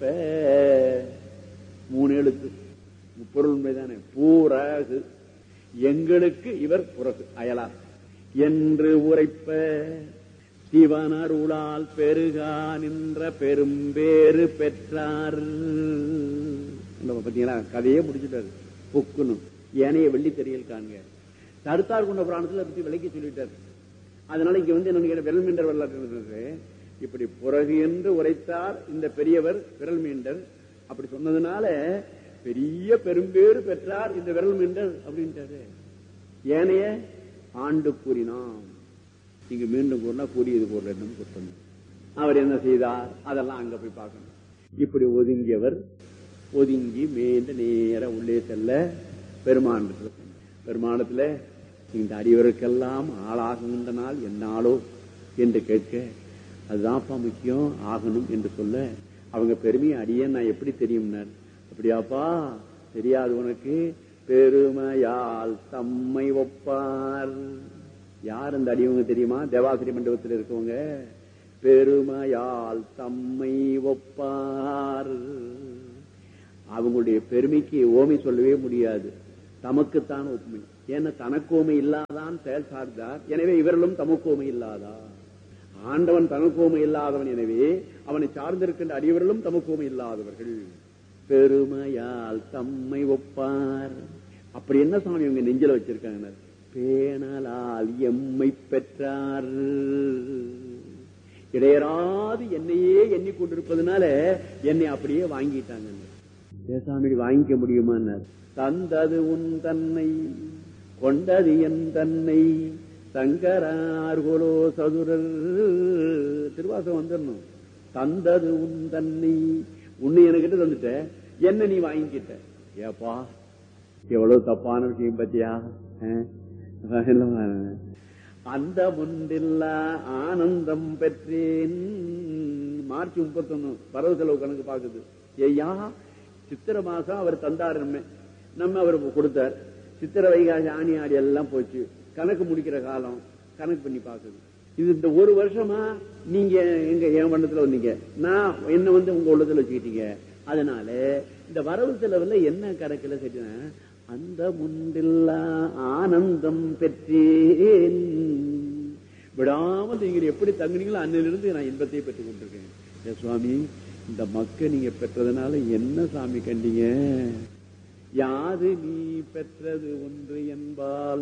3 எழுத்து பொருள் உண்மைதானே. பூரகு எங்களுக்கு இவர் புறகு அயலார் என்று உரைப்ப. சிவனருளால் பெருகா நின்ற பெரும்பேறு பெற்றார். பாத்தீங்களா, கதையே முடிச்சுட்டாரு. பொக்குன்னு ஏனைய வெள்ளி தெரியல் காண்க. தடுத்தார் கொண்ட புராணத்துல பத்தி விலைக்கு சொல்லிட்டாரு. அதனால இங்க வந்து என்ன விரல் மீண்டர் வரலாற்று இப்படி புறகு என்று உரைத்தார் இந்த பெரியவர் விரல் மீண்டர். அப்படி சொன்னதுனால பெரிய பெரும்பேறு பெற்றார் இந்த விரல் மீண்டர் அப்படின்ட்டாரு. ஏனைய ஆண்டு கூறினான். இங்க மீண்டும் கூறினா கூறியது கூறணும் குற்றம். அவர் என்ன செய்தார் அதெல்லாம் அங்க போய் பார்க்கணும். இப்படி ஒதுங்கியவர் ஒதுங்கி மேல நேர உள்ளே செல்ல பெருமானத்துல இந்த அடியவருக்கெல்லாம் ஆளாகுகின்ற நாள் என்னாலோ என்று கேட்க, அதுதான்ப்பா முக்கியம், ஆகணும் என்று சொல்ல அவங்க பெருமையை அடியேன் நான் எப்படி தெரியும்னார். அப்படியாப்பா தெரியாது உனக்கு, பெருமையால் தம்மை ஒப்பார். யார் அந்த அடியவங்க தெரியுமா? தேவாசிரி மண்டபத்தில் இருக்கவங்க. பெருமையால் தம்மை ஒப்பார். அவங்களுடைய பெருமைக்கு ஓமை சொல்லவே முடியாது, தமக்குத்தான் ஒப்புமை. ஏன்னா தனக்கோமை இல்லாதான் செயல் சார்ந்தார், எனவே இவர்களும் தமக்கோமை இல்லாதார். ஆண்டவன் தனக்கோமை இல்லாதவன், எனவே அவனை சார்ந்திருக்கின்ற அடியவர்களும் தமக்கோமை இல்லாதவர்கள். பெருமையால் தம்மை ஒப்பார். அப்படி என்ன சாமி இவங்க நெஞ்சில வச்சிருக்காங்க? பேணலால் எம்மை பெற்றார். இடையராது என்னையே எண்ணிக்கொண்டிருப்பதனால என்னை அப்படியே வாங்கிட்டாங்க. சாமி வாங்கிக்க முடியுமா? தந்தது உன் தன்னை கொண்டது என் தன்னை சங்கரார்கோலோ சதுரர். திருவாசகம் வந்துடணும். தந்தது உன் தன்னை, உன்னை எனக்கிட்ட தந்துட்ட, என்ன நீ வாங்கிக்கிட்ட. ஏப்பா எவ்வளவு தப்பான விஷயம் பத்தியா? அந்த முண்டில்லா ஆனந்தம் பெற்றேன். மார்ச் 31 வரவு செலவு கணக்கு பாக்குது. ஐயா சித்திரை மாசம் அவர் தந்தாரு, நம்ம அவர் கொடுத்தார். சித்திரை வைகாசி ஆணி ஆடி எல்லாம் போச்சு, கணக்கு முடிக்கிற காலம் கணக்கு பண்ணி பாக்குது. இது இந்த ஒரு வருஷமா நீங்க எங்க என் வண்ணத்துல வந்தீங்க, நான் என்ன உங்க உள்ளத்துல வச்சுக்கிட்டீங்க. அதனால இந்த வரவு செலவுல என்ன கணக்குல சரினா, அந்த முண்டில்லா ஆனந்தம் பெற்றேன். விடாமல் நீங்கள் எப்படி தங்குனீங்களோ அன்னிலிருந்து நான் இன்பத்தை பெற்றுக் கொண்டிருக்கேன். சுவாமி இந்த மக்கள் நீங்க பெற்றதுனால என்ன சாமி கண்டீங்க? யாது நீ பெற்றது ஒன்று என்பால்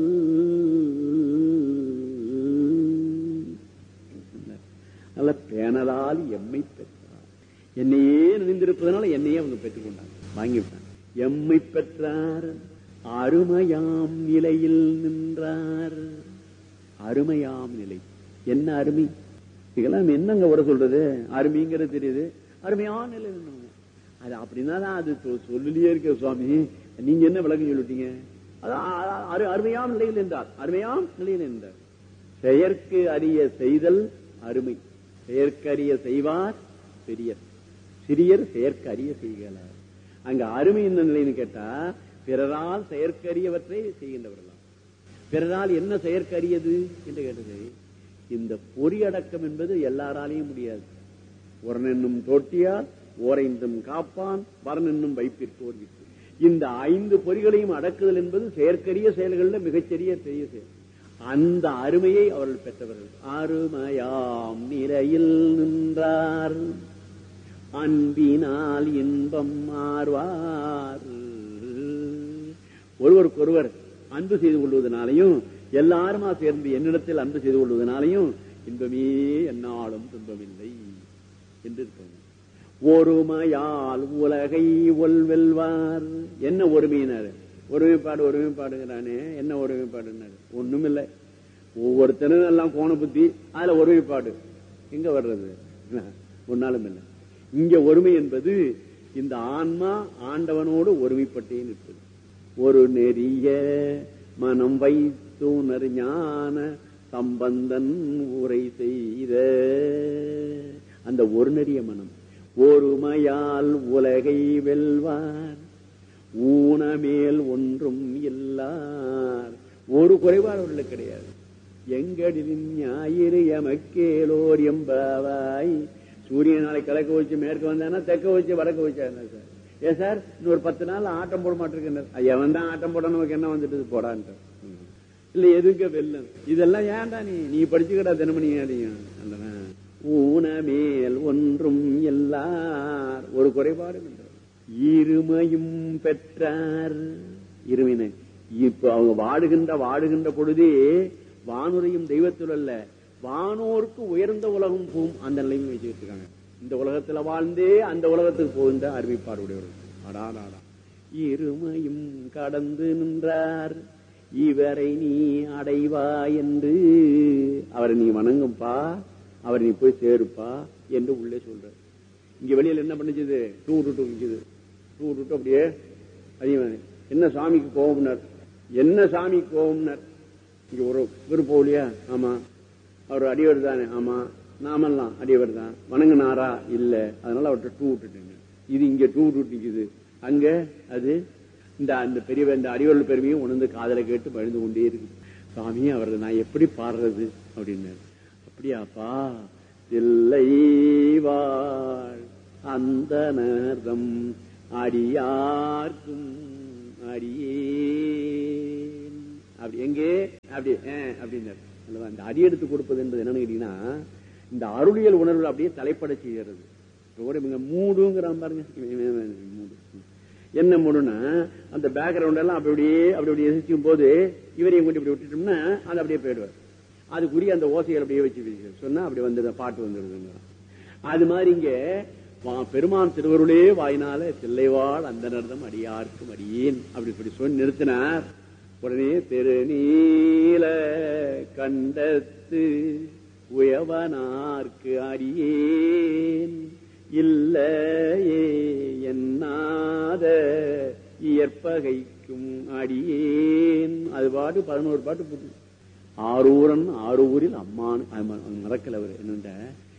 நல்ல பேணலால் எம்மை பெற்றார். என்னையே நினைந்திருப்பதனால என்னையே அவங்க பெற்றுக்கொண்டாங்க, வாங்கிவிட்டாங்க. எம்மை பெற்றார் அருமையாம் நிலையில் நின்றார். அருமையாம் நிலை என்ன அருமை? இதெல்லாம் என்னங்க வர சொல்றது? அருமைங்கிறது தெரியுது, அருமையான நிலை நின்றாங்க. அது அப்படின்னா அது சொல்லியே இருக்க. சுவாமி நீங்க என்ன விளக்கம் சொல்லிட்டீங்க? அருமையாம் நிலையில் என்றார். அருமையாம் நிலையில் என்றார். செயற்கு அறிய செய்தல் அருமை, செயற்கரிய செய்வார் பெரியர், சிறியர் செயற்கு அறிய செய்கிறார். அங்க அருமை என்ன நிலைன்னு கேட்டா, பிறரால் செயற்கரியவற்றை செய்கின்றவர்களாம். பிறரால் என்ன செயற்கரியது என்று கேட்டது, இந்த பொறியடக்கம் என்பது எல்லாராலையும் முடியாது. ஒரனென்னும் தோட்டியார் ஓரைந்தும் காப்பான் வரனென்னும் வைப்பிற்கு வித்து. இந்த 5 பொறிகளையும் அடக்குதல் என்பது செயற்கரிய செயல்களில் மிகச்சிறிய பெரிய செயல். அந்த அருமையை அவர்கள் பெற்றவர்கள். அருமையாம் நிலையில் நின்றார் அன்பினால் இன்பம் மாறுவார். ஒருவருக்கொருவர் அன்பு செய்து கொள்வதனாலையும், எல்லாருமா சேர்ந்து என்னிடத்தில் அன்பு செய்து கொள்வதனாலையும் இன்பமே என்னாலும் துன்பமில்லை என்று இருக்காங்க. ஒருமையால் உலகை ஒல்வெல்வார். என்ன ஒருமையினர்? ஒருமைப்பாடு ஒருமைப்பாடுங்கிறானே, என்ன ஒருமைப்பாடுனாரு? ஒண்ணும் இல்லை. ஒவ்வொருத்தரும் எல்லாம் கோண புத்தி, அதுல ஒருமைப்பாடு எங்க வர்றது? ஒன்னாலும் இல்லை. இங்க ஒருமை என்பது இந்த ஆன்மா ஆண்டவனோடு ஒருமைப்பட்டே நிற்பது. ஒரு நெறிய மனம் வைத்துணர் ஞான சம்பந்தன் உரை செய்த அந்த ஒரு நெறிய மனம். ஒருமையால் உலகை வெல்வார் ஊனமேல் ஒன்றும் இல்லார். ஒரு குறைபாடு அவர்களுக்கு கிடையாது. எங்கடின் ஞாயிறு எமக்கேலோர் எம்பாவாய். சூரியன் நாளை கிழக்க வச்சு மேற்கு வந்தானா தெற்க வச்சு வடக்க வச்சா சார். ஏன் சார் இன்னொரு 10 நாள் ஆட்டம் போட மாட்டிருக்க? எவன் தான் ஆட்டம் போட, நமக்கு என்ன வந்துட்டு போடான்ட்டு இல்ல எதுக்கு வெல்லம். இதெல்லாம் ஏன்டா நீ படிச்சுக்கடா தினமணி. ஊனமேல் ஒன்றும் எல்லார், ஒரு குறைபாடு இருமையும் பெற்றார். இருமையின இப்ப அவங்க வாடுகின்ற பொழுதே வானுரையும் தெய்வத்தில் அல்ல, வானோருக்கு உயர்ந்த உலகம் போகும் அந்த நிலைமை வச்சுக்கிட்டு இருக்காங்க. இந்த உலகத்துல வாழ்ந்தே அந்த உலகத்துக்கு போகின்ற அறிவிப்பாடு உடையவர்கள். அடாடாடா. இருமையும் கடந்து நின்றார் இவரை நீ அடைவா என்று. அவரை நீ வணங்கும்பா, அவரை நீ போய் சேருப்பா என்று உள்ளே சொல்ற. இங்க வெளியில என்ன பண்ணிச்சது? டூ அப்படியே அதிகமான என்ன சாமிக்கு கோபம்னார், என்ன சாமிக்கு கோபம்னார். இங்க ஒரு விருப்பம் இல்லையா? ஆமா. அவர் அடிவர் தானே? ஆமா. நாமெல்லாம் அடியவர் தான். வணங்கினாரா? இல்ல. அதனால அவர்கிட்ட டூ விட்டுட்டீங்க. இது இங்க டூ விட்டுக்குது, அங்க அது இந்த பெரிய இந்த அடிவர்கள் பெருமையும் உணர்ந்து காதலை கேட்டு பழிந்து கொண்டே இருக்கு. சாமி அவரை நான் எப்படி பாடுறது அப்படின்னு. அப்படியாப்பா, தில்லைவாழ் அந்த நேரம் அடியார்க்கும் அடியேன் அப்படி எங்கே அப்படி அப்படின்னாரு. அந்த அடி எடுத்து கொடுப்பது என்பது என்னன்னு கேட்டீங்கன்னா, இந்த அருளியல் உணர்வு அப்படியே தலைப்பட செய்கிறது. மூடுங்கிற பாருங்க, மூடு என்ன மூடுன்னா, அந்த பேக்ரவுண்ட் எல்லாம் அப்படி எசிக்கும் போது இவரையும் கொண்டு இப்படி விட்டுட்டோம்னா அது அப்படியே போயிடுவார். அதுக்குரிய அந்த ஓசைகள் அப்படியே வச்சு சொன்னா அப்படி வந்து பாட்டு வந்துடுதுங்க. அது மாதிரி இங்க பெருமான் திருவருளே வாயினால தில்லைவாழ் அந்த நர்தம் அடியார்க்கும் அடியேன் அப்படி சொல்லி நிறுத்தினார். உடனே திருநீல கண்டத்து உயவனார்க்கு அடியேன் இல்லையே என்னாத இயற்பகைக்கும் அடியேன். அது பாட்டு 11 பாட்டு போட்டு ஆரூரன் ஆரூரில் அம்மான் மறக்கல. அவர் என்னண்ட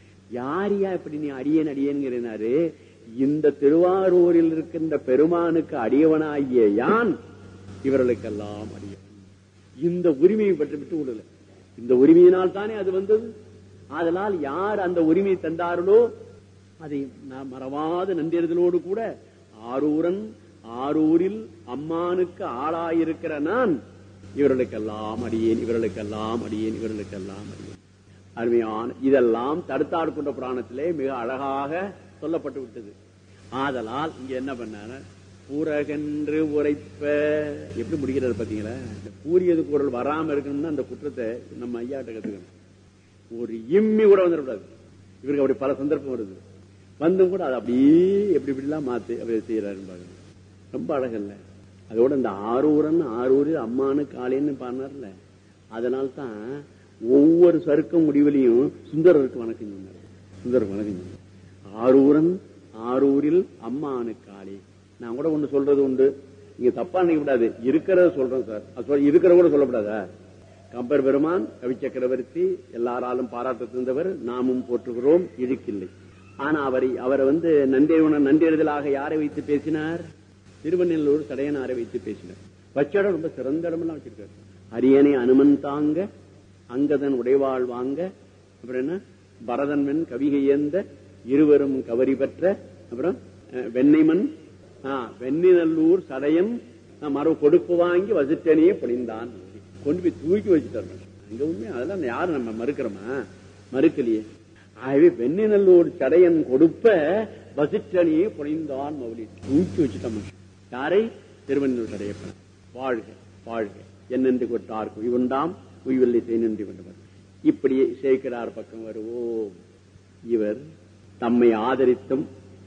யாரியா இப்படி நீ அடியேன் அடியேன்கிறாரு. இந்த திருவாரூரில் இருக்கின்ற பெருமானுக்கு அடியவனாகிய யான் இவர்களுக்கெல்லாம் அடியவன். இந்த உரிமையை பற்றி விட்டு விடல. இந்த உரிமையினால் தானே அது வந்தது. அதனால் யார் அந்த உரிமையை தந்தார்களோ அதை நான் மறவாத நன்றியதலோடு கூட ஆரூரன் ஆரூரில் அம்மானுக்கு ஆளாயிருக்கிற நான் இவர்களுக்கெல்லாம் அடியேன் இவர்களுக்கெல்லாம் அடியேன் இவர்களுக்கெல்லாம் அடியேன். அருமையான இதெல்லாம் தடுத்தாடு கொண்ட புராணத்திலே மிக அழகாக சொல்லப்பட்டு விட்டது. ஆதலால் இங்க என்ன பண்ணாரு, பூரகென்று உரைப்ப எப்படி முடிக்கிறது பாத்தீங்களா. கூறியது குரல் வராம இருக்கணும்னா அந்த குற்றத்தை நம்ம ஐயாட்ட கத்துக்கணும். ஒரு இம்மி கூட வந்துடக்கூடாது. இவருக்கு அப்படி பல சந்தர்ப்பம் வருது, வந்தும் கூட அதை அப்படியே எப்படி இப்படிலாம் மாத்தி அப்படி செய்யறாரு. ரொம்ப அழகல்ல. அதோட இந்த ஆரூரன் ஆரூரில் அம்மானு காலேன்னு பாடினார்ல, அதனால்தான் ஒவ்வொரு சருக்கம் முடிவிலையும் சுந்தரருக்கு வணக்கம் சொன்னார். சுந்தரருக்கு வணக்கம் சொன்னார். ஆரூரன் ஆரூரில் அம்மானு காலே. நான் கூட ஒண்ணு சொல்றது உண்டு, நீங்க தப்பா நினைக்க கூடாது. இருக்கிறத சொல்றேன் சார், இருக்கிற கூட சொல்லக்கூடாதா. கம்பர் பெருமான் கவி சக்கரவர்த்தி எல்லாராலும் பாராட்டத்திருந்தவர், நாமும் போற்றுகிறோம், இழுக்கில்லை. ஆனா அவரை நன்றெழுதலாக யாரை வைத்து பேசினார்? திருவண்ணூர் சடையனாரை வைத்து பேசினார். வச்ச இடம் ரொம்ப சிறந்த இடமெல்லாம் வச்சிருக்காரு. அரியணை அனுமன் தாங்க அங்கதன் உடைவாள் வாங்க, அப்புறம் என்ன பரதன்மன் கவிகை ஏந்த இருவரும் கவரி பெற்ற, அப்புறம் வெண்ணைமன் வெண்ணிநல்லூர் சடையன் மறு கொடுப்பு வாங்கி வசிட்டனையே பொழிந்தான். கொண்டு போய் தூக்கி வச்சுட்டாரு. அங்க உண்மையா அதெல்லாம் யாரும் நம்ம மறுக்கிறோமா? மறுக்கலையே. ஆகவே வெண்ணிநல்லூர் சடையன் கொடுப்ப வசிட்டனையே பொழிந்தான் மௌலி தூக்கி வச்சுட்டோம். யாரை? திருவண்ணூர் சடையப்பன். வாழ்க வாழ்க என்னென்று கொட்டார்க்கு உய்வுண்டாம் உய்வில்லை செய்நன்றி கொண்டவர். இப்படி சேர்க்கிறார். பக்கம் வருவோம். இவர் தம்மை ஆதரித்தும்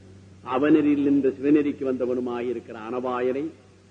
அவனரில் நின்ற சிவநெறிக்கு வந்தவனுமாக இருக்கிற அனபாயரை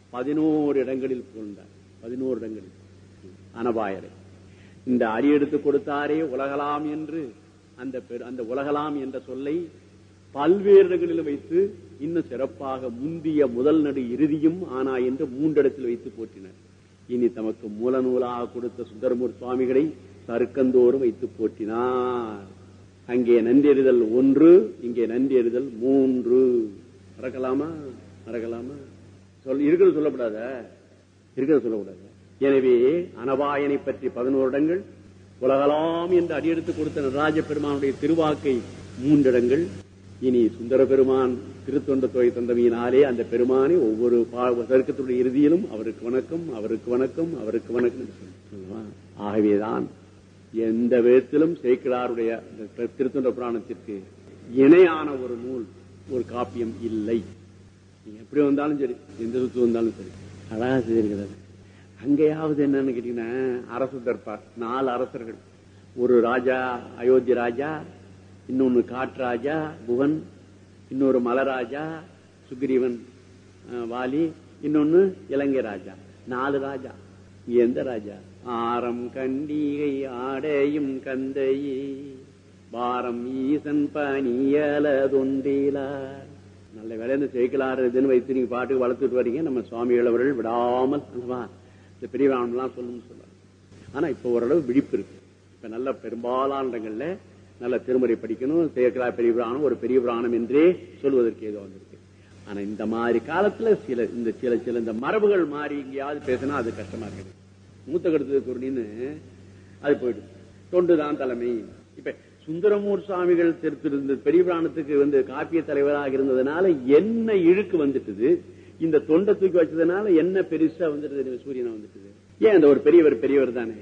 11 இடங்களில் புகழ்ந்தார். 11 இடங்களில் அனபாயரை இந்த அடி எடுத்து கொடுத்தாரே உலகலாம் என்று அந்த உலகலாம் என்ற சொல்லை பல்வேறு இடங்களில் வைத்து இன்னும் சிறப்பாக முந்திய முதல் நடு இறுதியும் ஆனா என்று 3 இடத்தில் வைத்து போற்றினர். இனி தமக்கு மூல நூலாக கொடுத்த சுந்தரமூர் சுவாமிகளை சருக்கந்தோறும் வைத்து போற்றினார். அங்கே நன்றெறிதல் 1, இங்கே நன்றெறிதல் 3. மறக்கலாமா? மறக்கலாமா? இருக்கிறது சொல்லப்படாத, இருக்கிறது சொல்லக்கூடாது. எனவே அனபாயனை பற்றி 11 இடங்கள், உலகலாம் என்று அடியெடுத்து கொடுத்த நடராஜ பெருமானுடைய திருவாக்கை 3 இடங்கள். இனி சுந்தர பெருமான் திருத்தொண்ட தொகை தந்தமையினாலே அந்த பெருமானை ஒவ்வொரு சருக்கத்துடைய இறுதியிலும் அவருக்கு வணக்கம் அவருக்கு வணக்கம் அவருக்கு வணக்கம். ஆகவேதான் எந்த விதத்திலும் சேக்கிழாருடைய திருத்தொண்ட புராணத்திற்கு இணையான ஒரு நூல் ஒரு காப்பியம் இல்லை. எப்படி வந்தாலும் சரி, எந்த சுத்து வந்தாலும் சரி, அழகா செய்திருக்கிறது. அங்கேயாவது என்னன்னு கேட்டீங்கன்னா அரசு தர்பார் 4 அரசர்கள், ஒரு ராஜா அயோத்தி ராஜா, இன்னொன்னு காட்ராஜா புவன், இன்னொரு மலராஜா சுக்ரீவன் வாலி, இன்னொன்னு இலங்கை ராஜா. 4 ராஜா. எந்த ராஜா? ஆரம் கண்டிகை ஆடையும் கந்தையே பாரம் ஈசன் பணியலதொன்றிலார். நல்ல வேலை சேர்க்கலாறு இதுன்னு வைத்து நீங்க பாட்டுக்கு வளர்த்துட்டு வரீங்க. நம்ம சுவாமிகள் அவர்கள் விடாமல் இந்த பெரியவான்லாம் சொல்லணும்னு சொல்றாங்க. ஆனா இப்ப ஓரளவு விழிப்பு இருக்கு. இப்ப நல்ல பெரும்பாலான இடங்கள்ல நல்ல திருமுறை படிக்கணும், சேர்க்கலா பெரிய புராணம் ஒரு பெரிய புராணம் என்றே சொல்வதற்கு ஏதோ வந்திருக்கு. ஆனா இந்த மாதிரி காலத்துல சில இந்த மரபுகள் மாறி எங்கேயாவது பேசினா அது கஷ்டமா இருக்குது. மூத்த கடுத்து குருணின்னு அது போயிடும். தொண்டுதான் தலைமை. இப்ப சுந்தரமூர் சுவாமிகள் திருத்திருந்த பெரிய புராணத்துக்கு காப்பிய தலைவராக இருந்ததுனால என்ன இழுக்கு வந்துட்டுது, இந்த தொண்டை தூக்கி வச்சதுனால என்ன பெருசா வந்துட்டு சூரியனை வந்துட்டுது. ஏன் அந்த ஒரு பெரியவர் தானே,